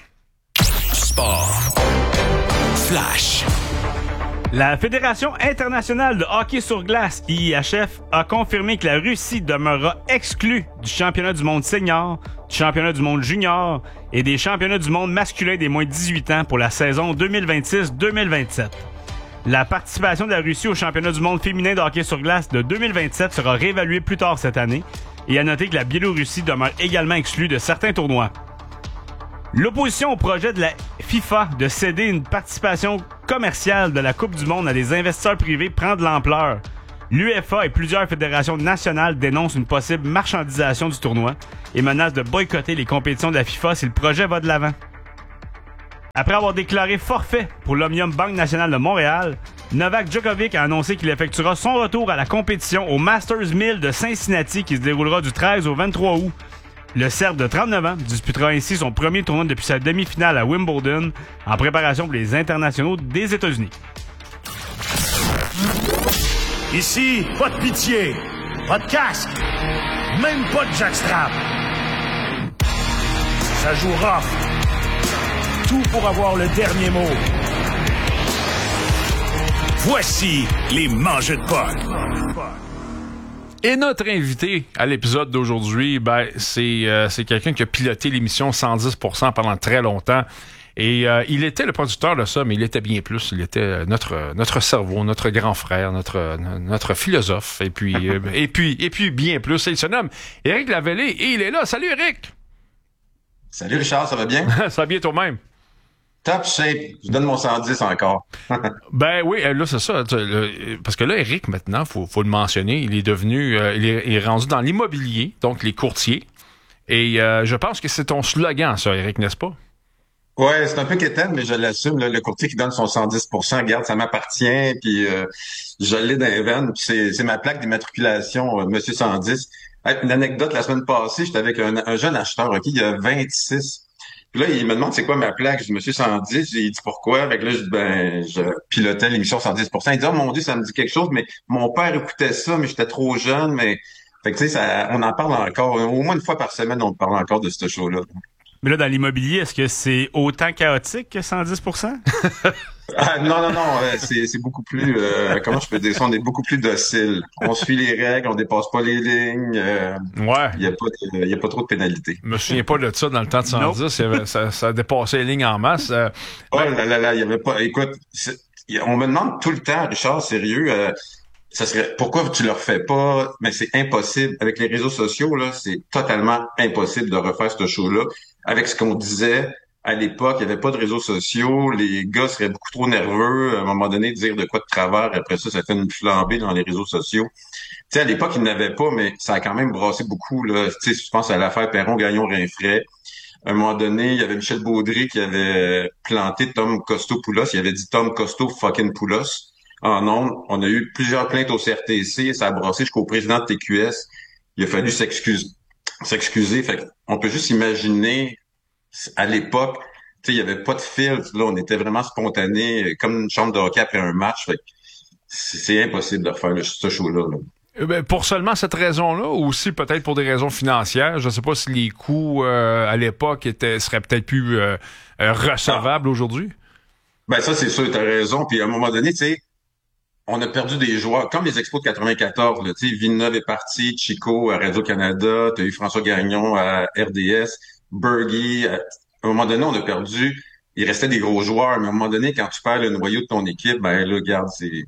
Sport Flash. La Fédération internationale de hockey sur glace, IIHF, a confirmé que la Russie demeurera exclue du championnat du monde senior, du championnat du monde junior et des championnats du monde masculin des moins de 18 ans pour la saison 2026-2027. La participation de la Russie au championnat du monde féminin de hockey sur glace de 2027 sera réévaluée plus tard cette année, et à noter que la Biélorussie demeure également exclue de certains tournois. L'opposition au projet de la FIFA de céder une participation commerciale de la Coupe du Monde à des investisseurs privés prend de l'ampleur. L'UEFA et plusieurs fédérations nationales dénoncent une possible marchandisation du tournoi et menacent de boycotter les compétitions de la FIFA si le projet va de l'avant. Après avoir déclaré forfait pour l'Omnium Banque Nationale de Montréal, Novak Djokovic a annoncé qu'il effectuera son retour à la compétition au Masters 1000 de Cincinnati qui se déroulera du 13 au 23 août. Le Serbe de 39 ans disputera ainsi son premier tournoi depuis sa demi-finale à Wimbledon en préparation pour les internationaux des États-Unis. Ici, pas de pitié, pas de casque, même pas de jackstrap. Ça joue rough. Tout pour avoir le dernier mot. Voici les mangeux de puck. Et notre invité à l'épisode d'aujourd'hui, ben, c'est quelqu'un qui a piloté l'émission 110% pendant très longtemps. Et il était le producteur de ça, mais il était bien plus. Il était notre cerveau, notre grand frère, notre philosophe, et puis bien plus. Et il se nomme Éric Lavallée et il est là. Salut Éric! Salut Richard, ça va bien? Ça va bien toi-même. Top shape. Je donne mon 110 encore. Ben oui, là, c'est ça. Parce que là, Éric, maintenant, faut le mentionner, il est devenu, il est rendu dans l'immobilier, donc les courtiers. Et je pense que c'est ton slogan, ça, Éric, n'est-ce pas? Ouais, c'est un peu quétaine, mais je l'assume. Là, le courtier qui donne son 110%, regarde, ça m'appartient, puis je l'ai dans les veines. Puis c'est ma plaque d'immatriculation, Monsieur 110. Une anecdote, la semaine passée, j'étais avec un jeune acheteur, OK, il a 26. Puis là, il me demande c'est quoi ma plaque. Je dis, Monsieur 110. Il dit pourquoi? Avec là, je dis, je pilotais l'émission 110%. Il dit, oh mon Dieu, ça me dit quelque chose, mais mon père écoutait ça, mais j'étais trop jeune, mais, fait que tu sais, on en parle encore. Au moins une fois par semaine, on parle encore de ce show-là. Mais là, dans l'immobilier, est-ce que c'est autant chaotique que 110%? Non, c'est beaucoup plus, comment je peux dire ça, on est beaucoup plus docile. On suit les règles, on dépasse pas les lignes. Ouais. Il y a pas trop de pénalités. Je me souviens pas de ça dans le temps de 110, ça dépassait les lignes en masse. Il y avait pas, écoute, on me demande tout le temps, Richard, sérieux, ça serait, pourquoi tu le refais pas? Mais c'est impossible. Avec les réseaux sociaux, là, c'est totalement impossible de refaire ce show-là. Avec ce qu'on disait, à l'époque, il n'y avait pas de réseaux sociaux, les gars seraient beaucoup trop nerveux, à un moment donné, dire de quoi de travers, après ça fait une flambée dans les réseaux sociaux. Tu sais, à l'époque, il n'avait pas, mais ça a quand même brassé beaucoup, là. Tu sais, si tu penses à l'affaire Perron-Gagnon-Rinfret, à un moment donné, il y avait Michel Baudry qui avait planté Tom Costo-Poulos, il avait dit Tom Costo fucking Poulos en ondes. On a eu plusieurs plaintes au CRTC, ça a brassé jusqu'au président de TQS. Il a fallu s'excuser. Fait on peut juste imaginer, à l'époque, tu sais, il y avait pas de filtre, là, on était vraiment spontané, comme une chambre de hockey après un match. Fait c'est impossible de refaire ce show-là, là. Pour seulement cette raison-là, ou aussi peut-être pour des raisons financières, je sais pas si les coûts à l'époque seraient peut-être plus recevables aujourd'hui. Ben ça, c'est sûr, t'as raison. Puis à un moment donné, tu sais, on a perdu des joueurs, comme les Expos de 94, tu sais, Villeneuve est parti, Chico à Radio-Canada, t'as eu François Gagnon à RDS, Bergy. À un moment donné, on a perdu, il restait des gros joueurs, mais à un moment donné, quand tu perds le noyau de ton équipe, ben là, regarde,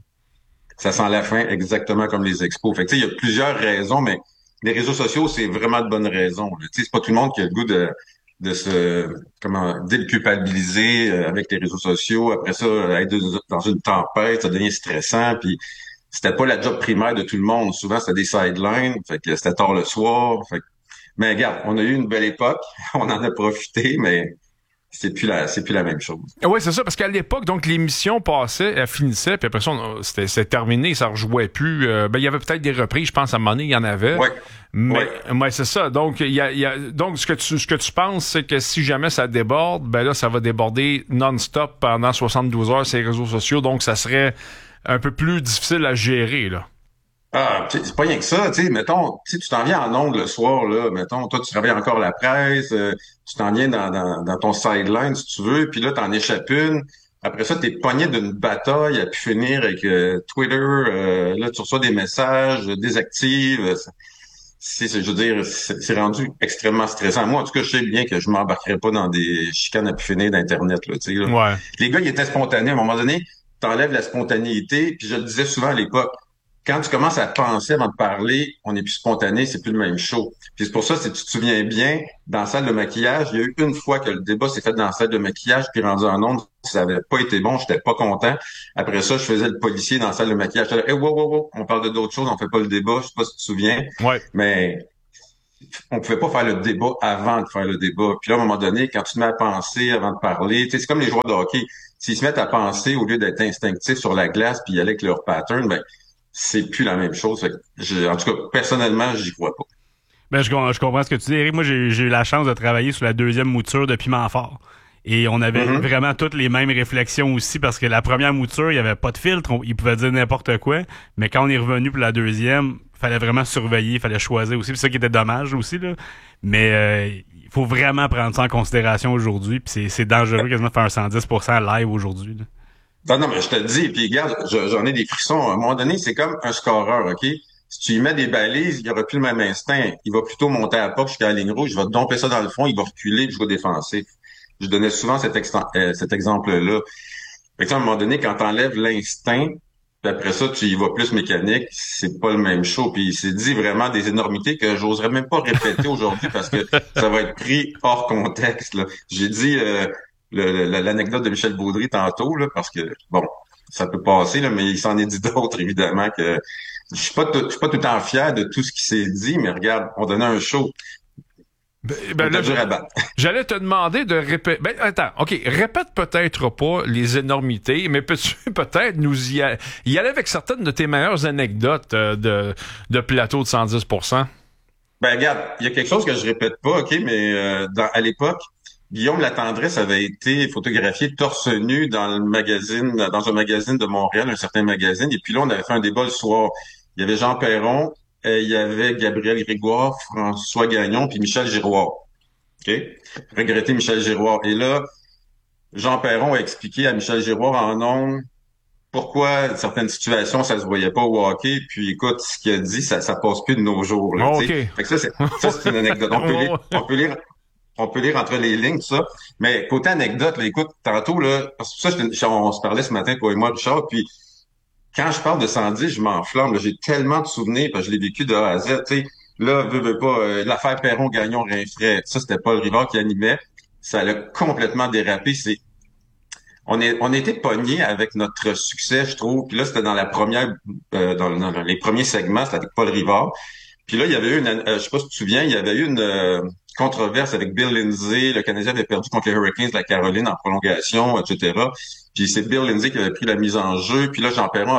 ça sent la fin exactement comme les Expos. Fait que tu sais, il y a plusieurs raisons, mais les réseaux sociaux, c'est vraiment de bonnes raisons. Tu sais, c'est pas tout le monde qui a le goût de se déculpabiliser avec les réseaux sociaux. Après ça, être dans une tempête, ça devient stressant. Puis c'était pas la job primaire de tout le monde. Souvent, c'était des sidelines. Fait que c'était tard le soir. Mais regarde, on a eu une belle époque. On en a profité, mais c'est plus la même chose. Oui, c'est ça, parce qu'à l'époque, donc, l'émission passait, elle finissait, puis après ça, c'était terminé, ça rejouait plus. Il y avait peut-être des reprises, je pense, à un moment donné, il y en avait. Ouais. Mais c'est ça. Donc, donc ce que tu penses, c'est que si jamais ça déborde, ben là, ça va déborder non-stop pendant 72 heures sur les réseaux sociaux, donc ça serait un peu plus difficile à gérer, là. Ah, c'est pas rien que ça, tu sais, mettons, tu t'en viens en ondes le soir, là, mettons, toi, tu travailles encore à la presse, tu t'en viens dans ton sideline, si tu veux, puis là, t'en échappes une. Après ça, t'es pogné d'une bataille à pu finir avec Twitter, là, tu reçois des messages, désactives. Je veux dire, c'est rendu extrêmement stressant. Moi, en tout cas, je sais bien que je m'embarquerai pas dans des chicanes à pu finir d'Internet, là, tu sais, là. Ouais. Les gars, ils étaient spontanés. À un moment donné, t'enlèves la spontanéité, puis je le disais souvent à l'époque, quand tu commences à penser avant de parler, on n'est plus spontané, c'est plus le même show. Puis c'est pour ça, si tu te souviens bien, dans la salle de maquillage, il y a eu une fois que le débat s'est fait dans la salle de maquillage, puis rendu en ondes, ça avait pas été bon, j'étais pas content. Après ça, je faisais le policier dans la salle de maquillage. J'étais là, wow, on parle d'autres choses, on fait pas le débat, je sais pas si tu te souviens. Ouais. Mais on pouvait pas faire le débat avant de faire le débat. Puis là, à un moment donné, quand tu te mets à penser avant de parler, tu sais, c'est comme les joueurs de hockey. S'ils se mettent à penser au lieu d'être instinctifs sur la glace puis y aller avec leur pattern, ben c'est plus la même chose. Fait que en tout cas, personnellement, j'y crois pas. Ben, je comprends ce que tu dis, Eric. Moi, j'ai eu la chance de travailler sur la deuxième mouture de Piment Fort. Et on avait vraiment toutes les mêmes réflexions aussi, parce que la première mouture, il n'y avait pas de filtre, il pouvait dire n'importe quoi. Mais quand on est revenu pour la deuxième, fallait vraiment surveiller, fallait choisir aussi. C'est ça qui était dommage aussi, là. Mais il faut vraiment prendre ça en considération aujourd'hui. Puis c'est dangereux quasiment de faire un 110% live aujourd'hui, là. Non, mais je te le dis, puis regarde, j'en ai des frissons. À un moment donné, c'est comme un scoreur, OK? Si tu y mets des balises, il n'y aura plus le même instinct. Il va plutôt monter à la porte jusqu'à la ligne rouge, il va te domper ça dans le fond, il va reculer, puis je vais défensif. Je donnais souvent cet exemple-là. Fait que, à un moment donné, quand t'enlèves l'instinct, puis après ça, tu y vas plus mécanique, c'est pas le même show. Puis il s'est dit vraiment des énormités que j'oserais même pas répéter aujourd'hui parce que ça va être pris hors contexte, là. J'ai dit l'anecdote de Michel Baudry tantôt, là, parce que, bon, ça peut passer, là, mais il s'en est dit d'autres, évidemment, que je suis pas tout le temps fier de tout ce qui s'est dit, mais regarde, on donnait un show. J'allais te demander de répéter. Ben, attends, OK, répète peut-être pas les énormités, mais peux-tu peut-être nous y aller avec certaines de tes meilleures anecdotes de plateau de 110%? Ben, regarde, il y a quelque chose que je répète pas, OK, mais à l'époque, Guillaume Latendresse avait été photographié torse nu dans un magazine de Montréal, un certain magazine, et puis là, on avait fait un débat le soir. Il y avait Jean Perron, il y avait Gabriel Grégoire, François Gagnon, puis Michel Giroir. OK? Regretter Michel Giroir. Et là, Jean Perron a expliqué à Michel Giroir en ondes pourquoi certaines situations, ça se voyait pas au hockey. Puis écoute, ce qu'il a dit, ça passe plus de nos jours. Là, okay. Fait que ça, c'est une anecdote. On peut lire entre les lignes, tout ça. Mais côté anecdote, là, écoute, tantôt, là, parce que ça, on se parlait ce matin, toi et moi, Richard, puis quand je parle de 110, je m'enflamme. Là, j'ai tellement de souvenirs, parce que je l'ai vécu de A à Z. Tu sais, là, veux pas, l'affaire Perron-Gagnon-Rinfret, ça, c'était Paul Rivard qui animait. Ça a complètement dérapé. On était pognés avec notre succès, je trouve. Puis là, c'était dans la première, dans les premiers segments, c'était avec Paul Rivard. Puis là, il y avait eu je sais pas si tu te souviens, il y avait eu une controverse avec Bill Lindsay. Le Canadien avait perdu contre les Hurricanes de la Caroline en prolongation, etc. Puis c'est Bill Lindsay qui avait pris la mise en jeu. Puis là, Jean Perron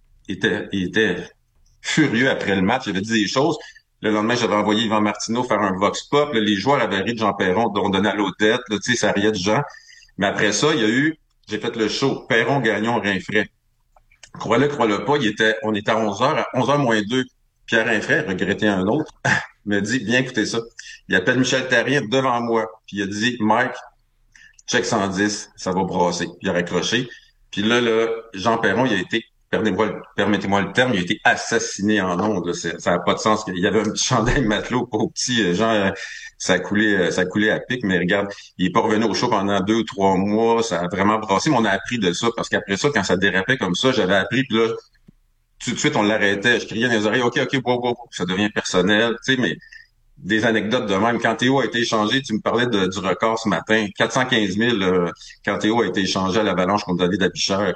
était furieux après le match. Il avait dit des choses. Le lendemain, j'avais envoyé Yvan Martineau faire un vox pop. Là, les joueurs avaient ri de Jean Perron, dont on donnait à l'Odette. Tu sais, ça riait de gens. Mais après ça, j'ai fait le show. Perron, Gagnon, Rinfret. Crois-le pas, on était à 11h. À 11h moins 2, Pierre Rinfret, regretté un autre, me dit, viens écouter ça. Il appelle Michel Therrien devant moi. Puis il a dit, Mike, check 110, ça va brasser. Puis il a raccroché. Puis là, Jean Perron, il a été, permettez-moi le terme, il a été assassiné en ondes. Là. Ça n'a pas de sens. Il y avait un petit chandail matelot pour petit, genre, ça a coulé à pic. Mais regarde, il est pas revenu au show pendant 2 ou 3 mois. Ça a vraiment brassé. Mais on a appris de ça. Parce qu'après ça, quand ça dérapait comme ça, j'avais appris. Puis là, tout de suite, on l'arrêtait. Je criais dans les oreilles, OK, wow, ça devient personnel. Tu sais, mais des anecdotes de même. Quand Théo a été échangé, tu me parlais du record ce matin. 415 000 quand Théo a été échangé à l'Avalanche contre David Abichère.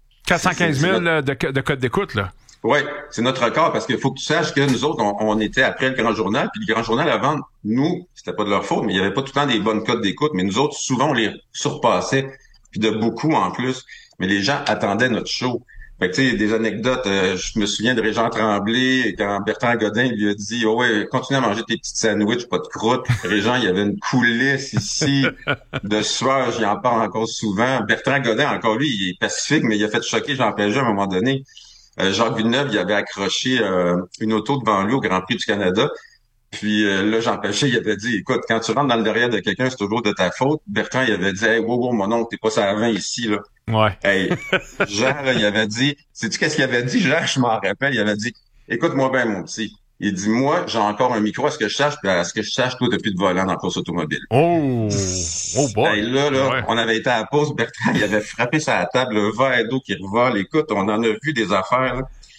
415 000 de code d'écoute, là. Oui, c'est notre record parce qu'il faut que tu saches que nous autres, on était après le Grand Journal, puis le Grand Journal avant, nous, c'était pas de leur faute, mais il y avait pas tout le temps des bonnes codes d'écoute, mais nous autres, souvent, on les surpassait, puis de beaucoup en plus. Mais les gens attendaient notre show. Fait que, tu sais, des anecdotes, je me souviens de Régent Tremblay, quand Bertrand Godin lui a dit, oh ouais, continue à manger tes petites sandwichs, pas de croûte. Régent, il y avait une coulisse ici de sueur, j'y en parle encore souvent. Bertrand Godin, encore lui, il est pacifique, mais il a fait choquer Jean Pagé à un moment donné. Jacques Villeneuve, il avait accroché une auto devant lui au Grand Prix du Canada. Puis là, Jean Pagé, il avait dit, écoute, quand tu rentres dans le derrière de quelqu'un, c'est toujours de ta faute. Bertrand, il avait dit, hey, wow, mon oncle, t'es pas ça à 20 ici, là. Ouais. Hey, Jean, là, il avait dit, sais-tu qu'est-ce qu'il avait dit, Jean? Je m'en rappelle. Il avait dit, écoute-moi bien, mon petit. Il dit, moi, j'ai encore un micro à ce que je sache, puis à ce que je sache, toi, t'as plus de volant dans la course automobile. Oh boy. Hey, là, ouais. On avait été à la pause, Bertrand, il avait frappé sa table, le verre d'eau qui revole. Écoute, on en a vu des affaires, là.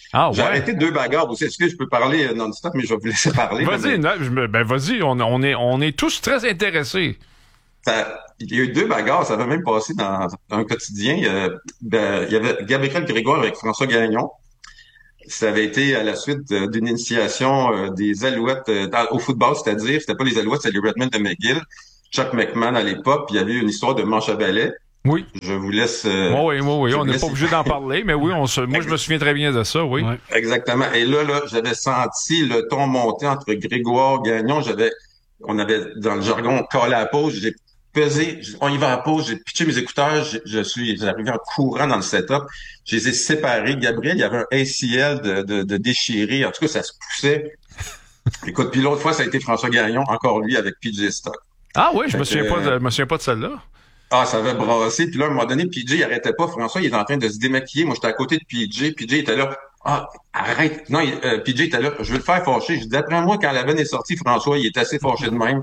Ah, J'ai ouais. arrêté 2 bagarres aussi. Est-ce que je peux parler non-stop, mais je vais vous laisser parler. Vas-y, vas-y, on est tous très intéressés. Il y a eu 2 bagarres, ça avait même passé dans un quotidien. Il y avait Gabriel Grégoire avec François Gagnon. Ça avait été à la suite d'une initiation des Alouettes au football, c'est-à-dire, c'était pas les Alouettes, c'était les Redmen de McGill. Chuck McMahon à l'époque, puis il y avait eu une histoire de manche à balai. Oui. Je vous laisse... Oui, on n'est pas obligé d'en parler, mais oui, moi je me souviens très bien de ça, oui. Ouais. Exactement. Et là, j'avais senti le ton monter entre Grégoire, Gagnon. On avait, dans le jargon, collé à la pause. J'ai pesé, on y va à la pause, j'ai pitché mes écouteurs, j'ai arrivé en courant dans le setup. Je les ai séparés. Gabriel, il y avait un ACL de déchiré. En tout cas, ça se poussait. Écoute, puis l'autre fois, ça a été François Gagnon, encore lui, avec PJ Stock. Ah oui, je me souviens pas de celle-là. Ah, ça avait brassé. Puis là, à un moment donné, PJ, il arrêtait pas. François, il était en train de se démaquiller. Moi, j'étais à côté de PJ. PJ était là. Ah, arrête. Non, PJ était là. Je vais le faire fâcher. Je dis, d'après moi, quand la veine est sortie, François, il est assez fâché de même.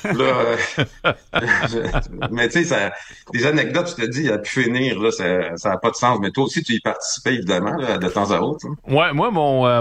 Là, mais tu sais, des anecdotes, je te dis, il a pu finir, là, ça a pas de sens. Mais toi aussi, tu y participais, évidemment, là, de temps à autre. Hein. Ouais, moi,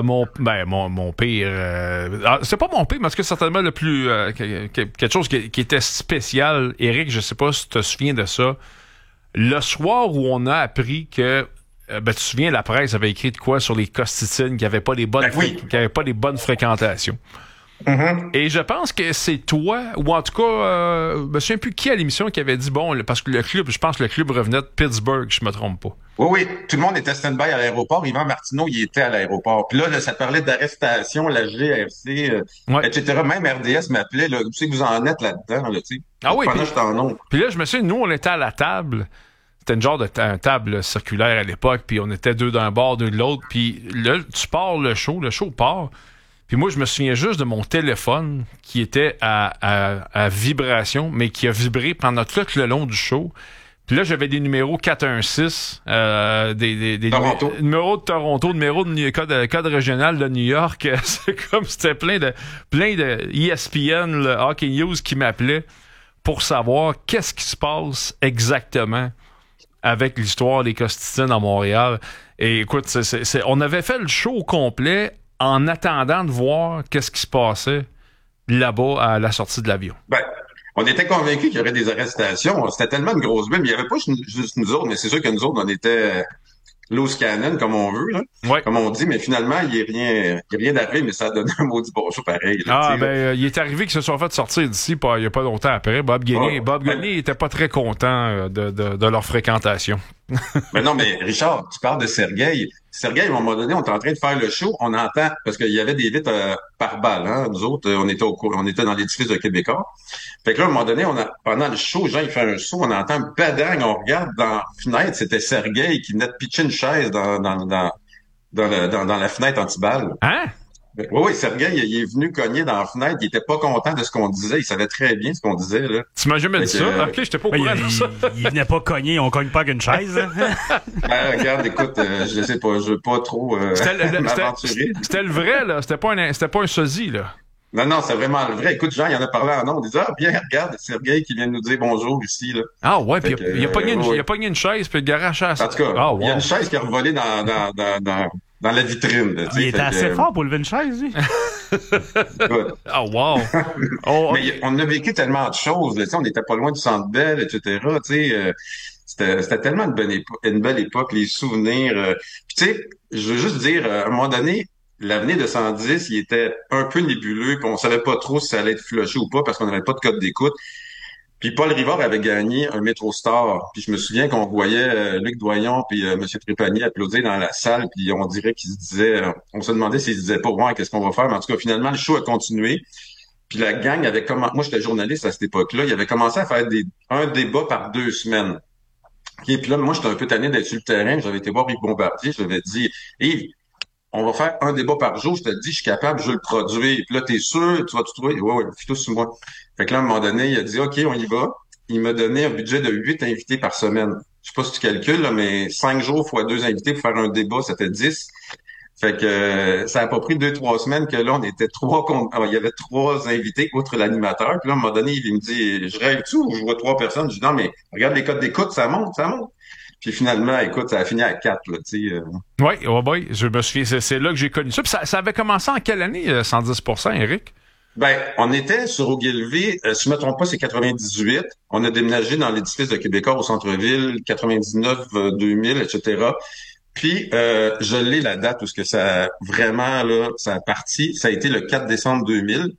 mon pire, c'est pas mon pire, mais c'est certainement le plus, quelque chose qui était spécial. Éric, je sais pas si tu te souviens de ça. Le soir où on a appris que, tu te souviens, la presse avait écrit de quoi sur les Costitines, qui n'avaient pas les bonnes fréquentations. Mm-hmm. Et je pense que c'est toi, ou en tout cas, je me souviens plus qui à l'émission qui avait dit, bon, parce que je pense que le club revenait de Pittsburgh, je me trompe pas. Oui, tout le monde était stand-by à l'aéroport. Yvan Martineau, il était à l'aéroport. Puis là, ça parlait d'arrestation, la GRC, etc. Même RDS m'appelait, là, tu sais que vous en êtes là-dedans, là, tu sais. Ah oui, pendant que j'étais en nombre. Puis là, je me souviens, nous, on était à la table. C'était une genre de table circulaire à l'époque, puis on était 2 d'un bord, 2 de l'autre. Puis là, tu pars le show part. Puis moi, je me souviens juste de mon téléphone qui était à vibration, mais qui a vibré pendant tout le long du show. Puis là, j'avais des numéros 416, des numéros de Toronto, numéros de code régional de New York. C'est comme c'était plein de ESPN, le Hockey News qui m'appelait pour savoir qu'est-ce qui se passe exactement avec l'histoire des Costitines à Montréal. Et écoute, on avait fait le show au complet en attendant de voir qu'est-ce qui se passait là-bas à la sortie de l'avion. Ben, on était convaincus qu'il y aurait des arrestations. C'était tellement une grosse bulle, mais il n'y avait pas juste nous autres, mais c'est sûr que nous autres, on était loose cannon, comme on veut, là. Ouais. Comme on dit, mais finalement, il n'y a rien d'arrivé, mais ça a donné un maudit bon show pareil. Là, il est arrivé qu'ils se sont fait sortir d'ici il n'y a pas longtemps après. Bob Gainey était pas très content de leur fréquentation. Mais non, mais Richard, tu parles de Sergueï. Sergueï, à un moment donné, on était en train de faire le show, on entend, parce qu'il y avait des vitres par balle, hein. Nous autres, on était dans l'édifice de Québécois. Fait que là, à un moment donné, pendant le show, Jean, il fait un saut, on entend un badang, on regarde dans la fenêtre, c'était Sergueï qui venait de pitcher une chaise dans la fenêtre anti-balle. Hein? Oui, Sergueï, il est venu cogner dans la fenêtre, il était pas content de ce qu'on disait, il savait très bien ce qu'on disait, là. Tu m'as jamais dit ça? Ok, j'étais pas au courant de ça. Il venait pas cogner, on cogne pas avec une chaise. Regarde, écoute, je sais pas, je veux pas trop m'aventurer. C'était le vrai, là, c'était pas un sosie, là. Non, c'est vraiment le vrai. Écoute, Jean, il en a parlé en nom. On disait, bien, regarde, c'est Sergueï qui vient de nous dire bonjour ici, là. Ah ouais, puis il a pogné une chaise, puis il a garé la chaise. En tout cas, il y a une chaise qui a revolé dans la vitrine. Là, il était assez fort pour lever une chaise, lui. Écoute. Oh, wow. Mais on a vécu tellement de choses. Là, on n'était pas loin du Centre Bell, etc. C'était tellement une belle époque, les souvenirs. Puis tu sais, je veux juste dire, à un moment donné, l'avenir de 110, il était un peu nébuleux, puis on savait pas trop si ça allait être flushé ou pas parce qu'on n'avait pas de code d'écoute. Puis Paul Rivard avait gagné un Métro Star. Puis je me souviens qu'on voyait Luc Doyon puis M. Trépanier applaudir dans la salle, puis on dirait qu'ils se disaient, on se demandait s'ils se disaient pas, ouais, qu'est-ce qu'on va faire? Mais en tout cas, finalement, le show a continué. Puis la gang avait commencé, moi j'étais journaliste à cette époque-là, il avait commencé à faire un débat par 2 semaines. Et puis là, moi j'étais un peu tanné d'être sur le terrain, j'avais été voir Yves Bombardier, je lui avais dit, Yves, on va faire un débat par jour, je te dis, je suis capable, je veux le produire. Puis là, t'es sûr, tu vas tout trouver? Ouais, fais tout sur moi. Fait que là, à un moment donné, il a dit, OK, on y va. Il m'a donné un budget de 8 invités par semaine. Je sais pas si tu calcules, là, mais 5 jours fois 2 invités pour faire un débat, ça fait 10. Fait que ça a pas pris 2-3 semaines que là, on était 3 Alors, il y avait 3 invités outre l'animateur. Puis là, à un moment donné, il me dit, je rêve-tu ou je vois 3 personnes? Je dis, non, mais regarde les codes d'écoute, ça monte. Puis finalement, écoute, ça a fini à 4, là, tu sais. Oui, je me souviens, c'est là que j'ai connu ça. Puis ça avait commencé en quelle année, 110%, Éric? Ben, on était sur Ogilvy, si je me trompe pas, c'est 98. On a déménagé dans l'édifice de Québécois au centre-ville, 99, 2000, etc. Puis, je l'ai la date où ce que ça, vraiment, là, ça a parti. Ça a été le 4 décembre 2000.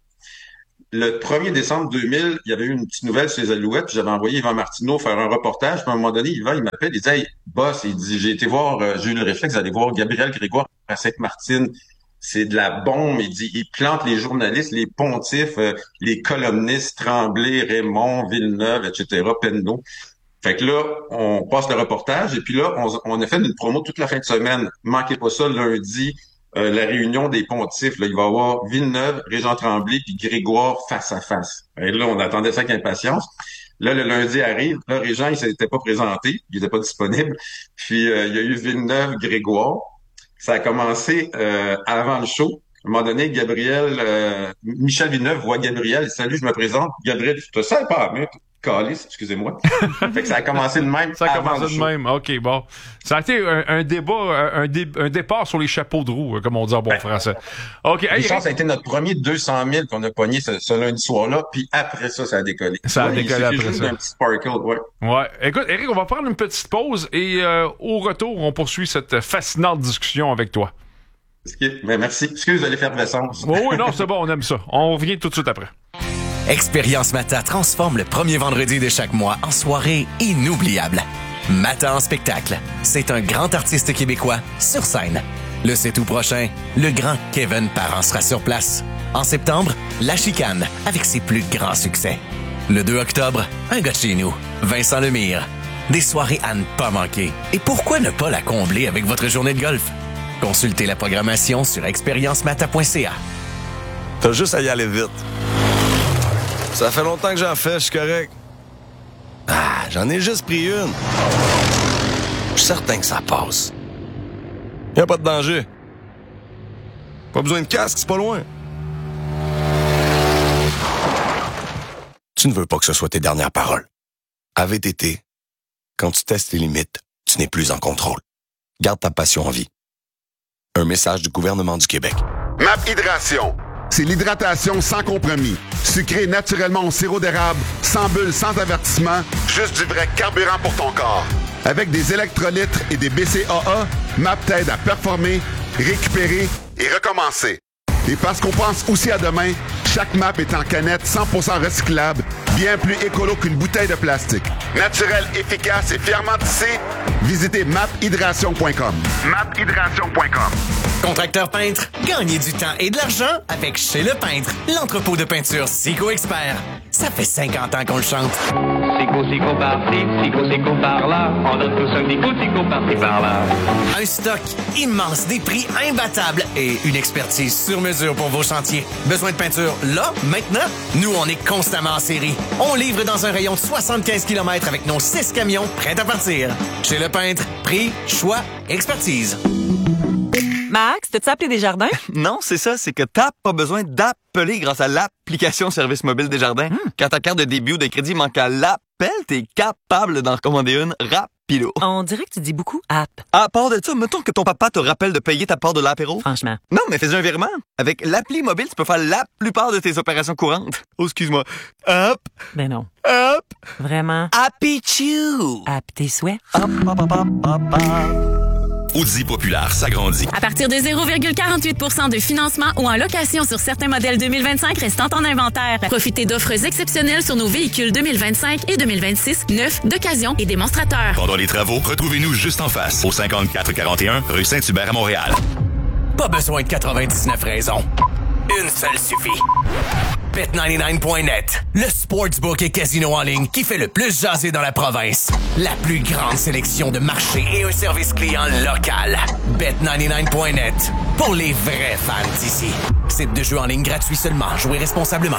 Le 1er décembre 2000, il y avait eu une petite nouvelle sur les Alouettes, puis j'avais envoyé Yvan Martineau faire un reportage. Puis à un moment donné, Yvan, il m'appelle, il dit « Hey, boss, il dit, j'ai eu le réflexe d'aller voir Gabriel Grégoire à Sainte-Martine. C'est de la bombe. » Il dit, il plante les journalistes, les pontifs, les columnistes, Tremblay, Raymond, Villeneuve, etc., Penneau. Fait que là, on passe le reportage, et puis là, on a fait une promo toute la fin de semaine. Manquez pas ça, lundi, la réunion des pontifs. Là, il va y avoir Villeneuve, Régent Tremblay, puis Grégoire face à face. Et là, on attendait ça avec impatience. Là, le lundi arrive. Là, Régent, il s'était pas présenté. Il était pas disponible. Puis, il y a eu Villeneuve, Grégoire. Ça a commencé avant le show. À un moment donné, Michel Villeneuve voit Gabriel. Salut, je me présente. Gabriel, tu te sais pas, mais calice, excusez-moi. Fait que ça a commencé de même. Ça a commencé de même. OK, bon. Ça a été un débat, un départ sur les chapeaux de roue, comme on dit en bon français. OK. Hey, ça a été notre premier 200 000 qu'on a pogné ce lundi soir-là. Puis après ça, ça a décollé. Ça a décollé après juste ça. un petit sparkle, ouais. Ouais. Écoute, Éric, on va prendre une petite pause et au retour, on poursuit cette fascinante discussion avec toi. Ben, merci. Excuse de l'effervescence. Oui, non, c'est bon, on aime ça. On revient tout de suite après. Expérience Mata transforme le premier vendredi de chaque mois en soirée inoubliable. Mata en spectacle. C'est un grand artiste québécois sur scène. Le 7 août prochain, le grand Kevin Parent sera sur place. En septembre, La Chicane avec ses plus grands succès. Le 2 octobre, un gars de chez nous, Vincent Lemire. Des soirées à ne pas manquer. Et pourquoi ne pas la combler avec votre journée de golf? Consultez la programmation sur expériencemata.ca. T'as juste à y aller vite. Ça fait longtemps que j'en fais, je suis correct. Ah, j'en ai juste pris une. Je suis certain que ça passe. Y a pas de danger. Pas besoin de casque, c'est pas loin. Tu ne veux pas que ce soit tes dernières paroles. À VTT, quand tu testes tes limites, tu n'es plus en contrôle. Garde ta passion en vie. Un message du gouvernement du Québec. MAP Hydration. C'est l'hydratation sans compromis. Sucré naturellement au sirop d'érable, sans bulles, sans avertissement, juste du vrai carburant pour ton corps. Avec des électrolytes et des BCAA, MAP t'aide à performer, récupérer et recommencer. Et parce qu'on pense aussi à demain, chaque MAP est en canette 100% recyclable, bien plus écolo qu'une bouteille de plastique. Naturel, efficace et fièrement tissé, visitez maphydration.com. maphydration.com. Contracteur peintre, gagnez du temps et de l'argent avec Chez Le Peintre, l'entrepôt de peinture Sico Expert. Ça fait 50 ans qu'on le chante. Sico par-ci, Sico par-là. On donne tous un Sico par-ci par-là. Un stock immense, des prix imbattables et une expertise sur mesure pour vos chantiers. Besoin de peinture là, maintenant? Nous, on est constamment en série. On livre dans un rayon de 75 km avec nos 6 camions prêts à partir. Chez Le Peintre, prix, choix, expertise. Max, t'as-tu appelé Desjardins? Non, c'est ça, c'est que t'as pas besoin d'appeler grâce à l'application Service mobile Desjardins. Quand ta carte de débit ou de crédit manque à l'appel, t'es capable d'en commander une rapido. On dirait que tu dis beaucoup app. À part de ça, mettons que ton papa te rappelle de payer ta part de l'apéro. Franchement. Non, mais fais un virement. Avec l'appli mobile, tu peux faire la plupart de tes opérations courantes. Oh, excuse-moi. Hop. Ben non. Hop. Vraiment. Happy Chew. App tes souhaits. Hop, hop, hop, hop, hop, hop. Audi Populaire s'agrandit. À partir de 0,48 % de financement ou en location sur certains modèles 2025 restant en inventaire. Profitez d'offres exceptionnelles sur nos véhicules 2025 et 2026, neufs, d'occasion et démonstrateurs. Pendant les travaux, retrouvez-nous juste en face, au 5441 rue Saint-Hubert à Montréal. Pas besoin de 99 raisons. Une seule suffit. Bet99.net, le sportsbook et casino en ligne qui fait le plus jaser dans la province. La plus grande sélection de marchés et un service client local. Bet99.net, pour les vrais fans d'ici. Site de jeu en ligne gratuit seulement. Jouez responsablement.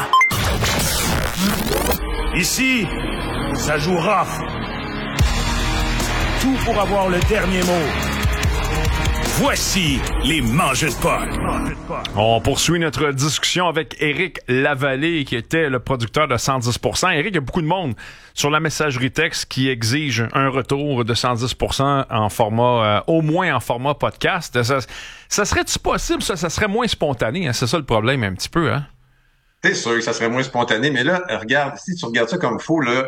Ici, ça joue rough. Tout pour avoir le dernier mot. Voici les Mangeux de Paul. On poursuit notre discussion avec Éric Lavallée, qui était le producteur de 110%. Éric, il y a beaucoup de monde sur la messagerie texte qui exige un retour de 110% en format, au moins en format podcast. Ça serait-tu possible, ça? Ça serait moins spontané, hein? C'est ça le problème un petit peu, hein? C'est sûr que ça serait moins spontané, mais là, regarde, si tu regardes ça comme faux, là,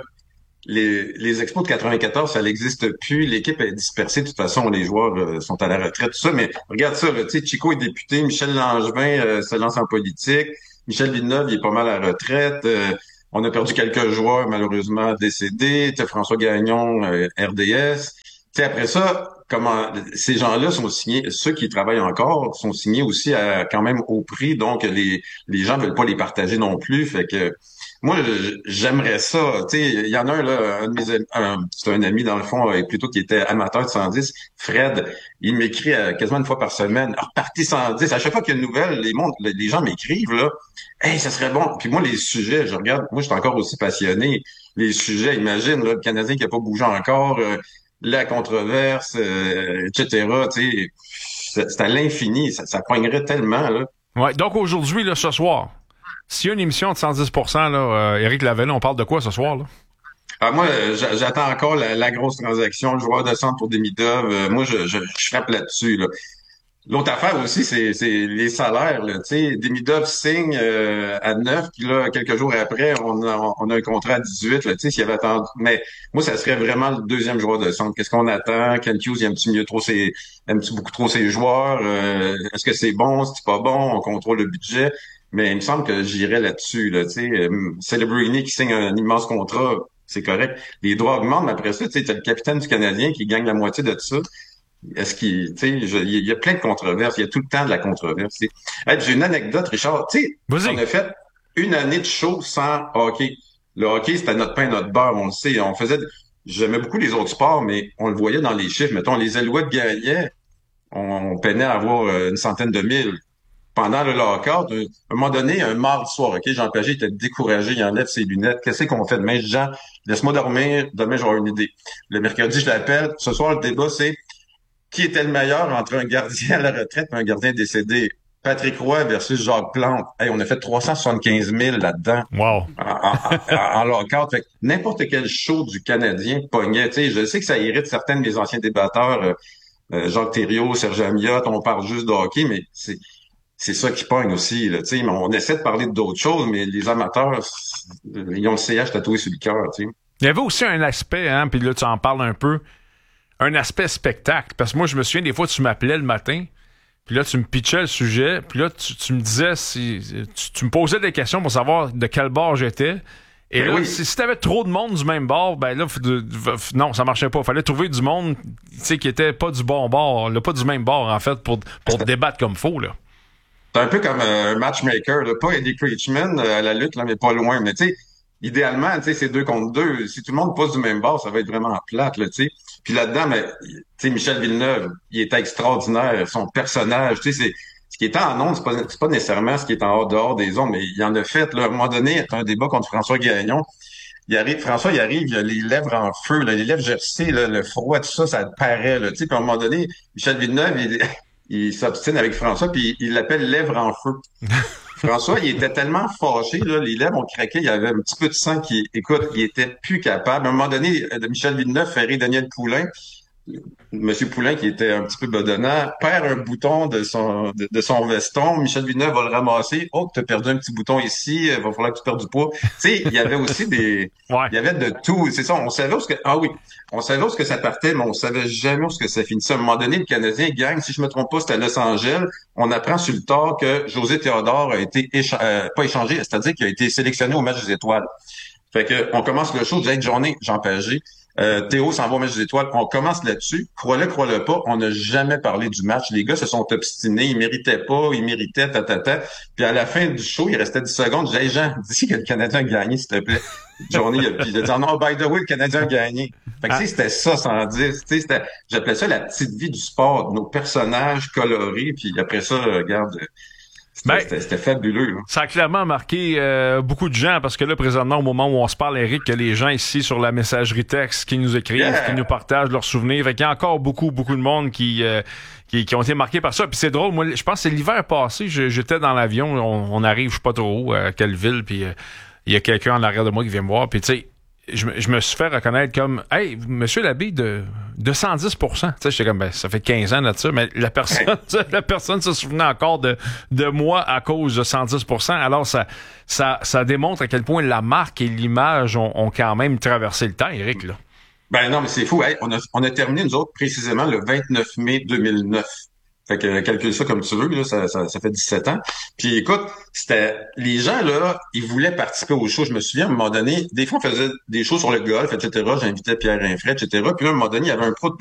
les expos de 94, ça n'existe plus. L'équipe est dispersée. De toute façon, les joueurs sont à la retraite, tout ça. Mais regarde ça, tu sais, Chico est député, Michel Langevin se lance en politique, Michel Villeneuve, il est pas mal à la retraite. On a perdu quelques joueurs, malheureusement, décédés. Tu sais, François Gagnon, RDS. Tu sais, après ça, comment ces gens-là sont signés, ceux qui travaillent encore sont signés aussi quand même au prix. Donc, les gens veulent pas les partager non plus. Fait que moi, j'aimerais ça. Tu sais, il y en a un, là, c'est un ami, dans le fond, plutôt qui était amateur de 110, Fred. Il m'écrit quasiment une fois par semaine. Reparti 110. À chaque fois qu'il y a une nouvelle, les gens m'écrivent, là. Hey, ça serait bon. Puis moi, les sujets, je regarde, moi, je suis encore aussi passionné. Les sujets, imagine, là, le Canadien qui a pas bougé encore, la controverse, etc. Tu sais, c'est à l'infini. Ça poignerait tellement, là. Ouais, donc aujourd'hui, là, ce soir, s'il y a une émission de 110%, là, Éric Lavallée, on parle de quoi ce soir, là? Moi, j'attends encore la grosse transaction, le joueur de centre pour Demidov. Moi, je frappe là-dessus, là. L'autre affaire aussi, c'est les salaires, là. Tu sais, Demidov signe à 9, puis là, quelques jours après, on a un contrat à 18, là. Tu sais, s'il avait attendu. Mais moi, ça serait vraiment le deuxième joueur de centre. Qu'est-ce qu'on attend? Ken Hughes, il aime-tu beaucoup trop ses joueurs? Est-ce que c'est bon? C'est pas bon? On contrôle le budget. Mais il me semble que j'irais là-dessus, là. Tu sais, Celebrini qui signe un immense contrat, c'est correct. Les droits augmentent, mais après ça, tu sais, t'as le capitaine du Canadien qui gagne la moitié de tout ça. Est-ce qu'il, tu sais, il y a plein de controverses. Il y a tout le temps de la controverse. Hey, j'ai une anecdote, Richard. Tu sais, on a fait une année de show sans hockey. Le hockey, c'était notre pain, notre beurre, on le sait. J'aimais beaucoup les autres sports, mais on le voyait dans les chiffres. Mettons, les Alouettes gagnaient, on peinait à avoir une centaine de mille. Pendant le lockout, à un moment donné, un mardi soir, OK, Jean Pagé était découragé, il enlève ses lunettes. Qu'est-ce qu'on fait demain? Jean, laisse-moi dormir, demain j'aurai une idée. Le mercredi, je l'appelle. Ce soir, le débat, c'est qui était le meilleur entre un gardien à la retraite et un gardien décédé? Patrick Roy versus Jacques Plante. Hey, on a fait 375 000 là-dedans. Wow. En lockout. Fait que n'importe quel show du Canadien pognait. Tu sais, je sais que ça irrite certains de mes anciens débatteurs, Jacques Thériault, Serge Amiot, on parle juste de hockey, mais c'est ça qui pogne aussi, là, tu sais. On essaie de parler d'autres choses, mais les amateurs, ils ont le CH tatoué sur le cœur, tu sais. Il y avait aussi un aspect, hein, puis là, tu en parles un peu, un aspect spectacle. Parce que moi, je me souviens, des fois, tu m'appelais le matin, puis là, tu me pitchais le sujet, puis là, tu me disais, tu me posais des questions pour savoir de quel bord j'étais. Et là, oui. si t'avais trop de monde du même bord, ben là, non, ça marchait pas. Fallait trouver du monde, tu sais, qui était pas du bon bord, là, pas du même bord, en fait, pour débattre comme faut, là. C'est un peu comme un matchmaker, là. Pas Eddie Creechman à la lutte, là, mais pas loin. Mais tu sais, idéalement, tu sais, c'est 2 contre 2. Si tout le monde passe du même bord, ça va être vraiment plate, là, tu sais. Puis là-dedans, mais tu sais, Michel Villeneuve, il était extraordinaire. Son personnage, tu sais, c'est ce qui est en ondes, c'est pas nécessairement ce qui est en dehors des ondes, mais il en a fait, là. À un moment donné, il y a un débat contre François Gagnon. François, il arrive, il a les lèvres en feu, là, les lèvres gercées, là, le froid, tout ça, ça paraît, là, tu sais. Puis à un moment donné, Michel Villeneuve, il s'obstine avec François, puis il l'appelle lèvres en feu. François, il était tellement fâché, là, les lèvres ont craqué, il y avait un petit peu de sang écoute, il était plus capable. À un moment donné, Michel Villeneuve fait rire Daniel Poulain. Monsieur Poulain, qui était un petit peu bedonnant, perd un bouton de son veston. Michel Villeneuve va le ramasser. Oh, t'as perdu un petit bouton ici, va falloir que tu perdes du poids. Tu sais, il y avait aussi il y avait de tout. C'est ça, on savait on savait où ce que ça partait, mais on savait jamais où ce que ça finissait. À un moment donné, le Canadien gagne, si je me trompe pas, c'était à Los Angeles. On apprend sur le tard que José Théodore a été pas échangé, c'est-à-dire qu'il a été sélectionné au match des étoiles. Fait que on commence le show, une journée, Jean Pagé. Théo s'en va au match des étoiles. On commence là-dessus. Crois-le pas, on n'a jamais parlé du match. Les gars se sont obstinés. Ils méritaient pas. Ils méritaient, Puis à la fin du show, il restait 10 secondes. J'ai dit, Jean, dis que le Canadien a gagné, s'il te plaît. Journée, puis il a dit, non, by the way, le Canadien a gagné. Fait que, c'était ça, 110. J'appelais ça la petite vie du sport. Nos personnages colorés. Puis après ça, regarde, C'était fabuleux. Là. Ça a clairement marqué beaucoup de gens parce que là, présentement, au moment où on se parle, Eric, il y a les gens ici sur la messagerie texte qui nous écrivent, qui nous partagent leurs souvenirs. Fait qu'il y a encore beaucoup de monde qui ont été marqués par ça. Puis c'est drôle, moi, je pense que c'est l'hiver passé, j'étais dans l'avion, on arrive, je sais pas trop où, à quelle ville, puis il y a quelqu'un en arrière de moi qui vient me voir, puis tu sais, je me suis fait reconnaître comme « Hey, monsieur l'abbé, de 110 ». Tu sais, j'étais comme, ben, ça fait 15 ans de ça, mais la personne se souvenait encore de moi à cause de 110 %. Alors, ça démontre à quel point la marque et l'image ont quand même traversé le temps, Eric, là. Ben non, mais c'est fou. Hey, on a terminé, nous autres, précisément le 29 mai 2009. Fait que calcule ça comme tu veux, là, ça fait 17 ans. Puis écoute, les gens, là, ils voulaient participer au show. Je me souviens, à un moment donné, des fois, on faisait des shows sur le golf, etc. J'invitais Pierre Rinfret, etc. Puis là, à un moment donné, il y avait un pro de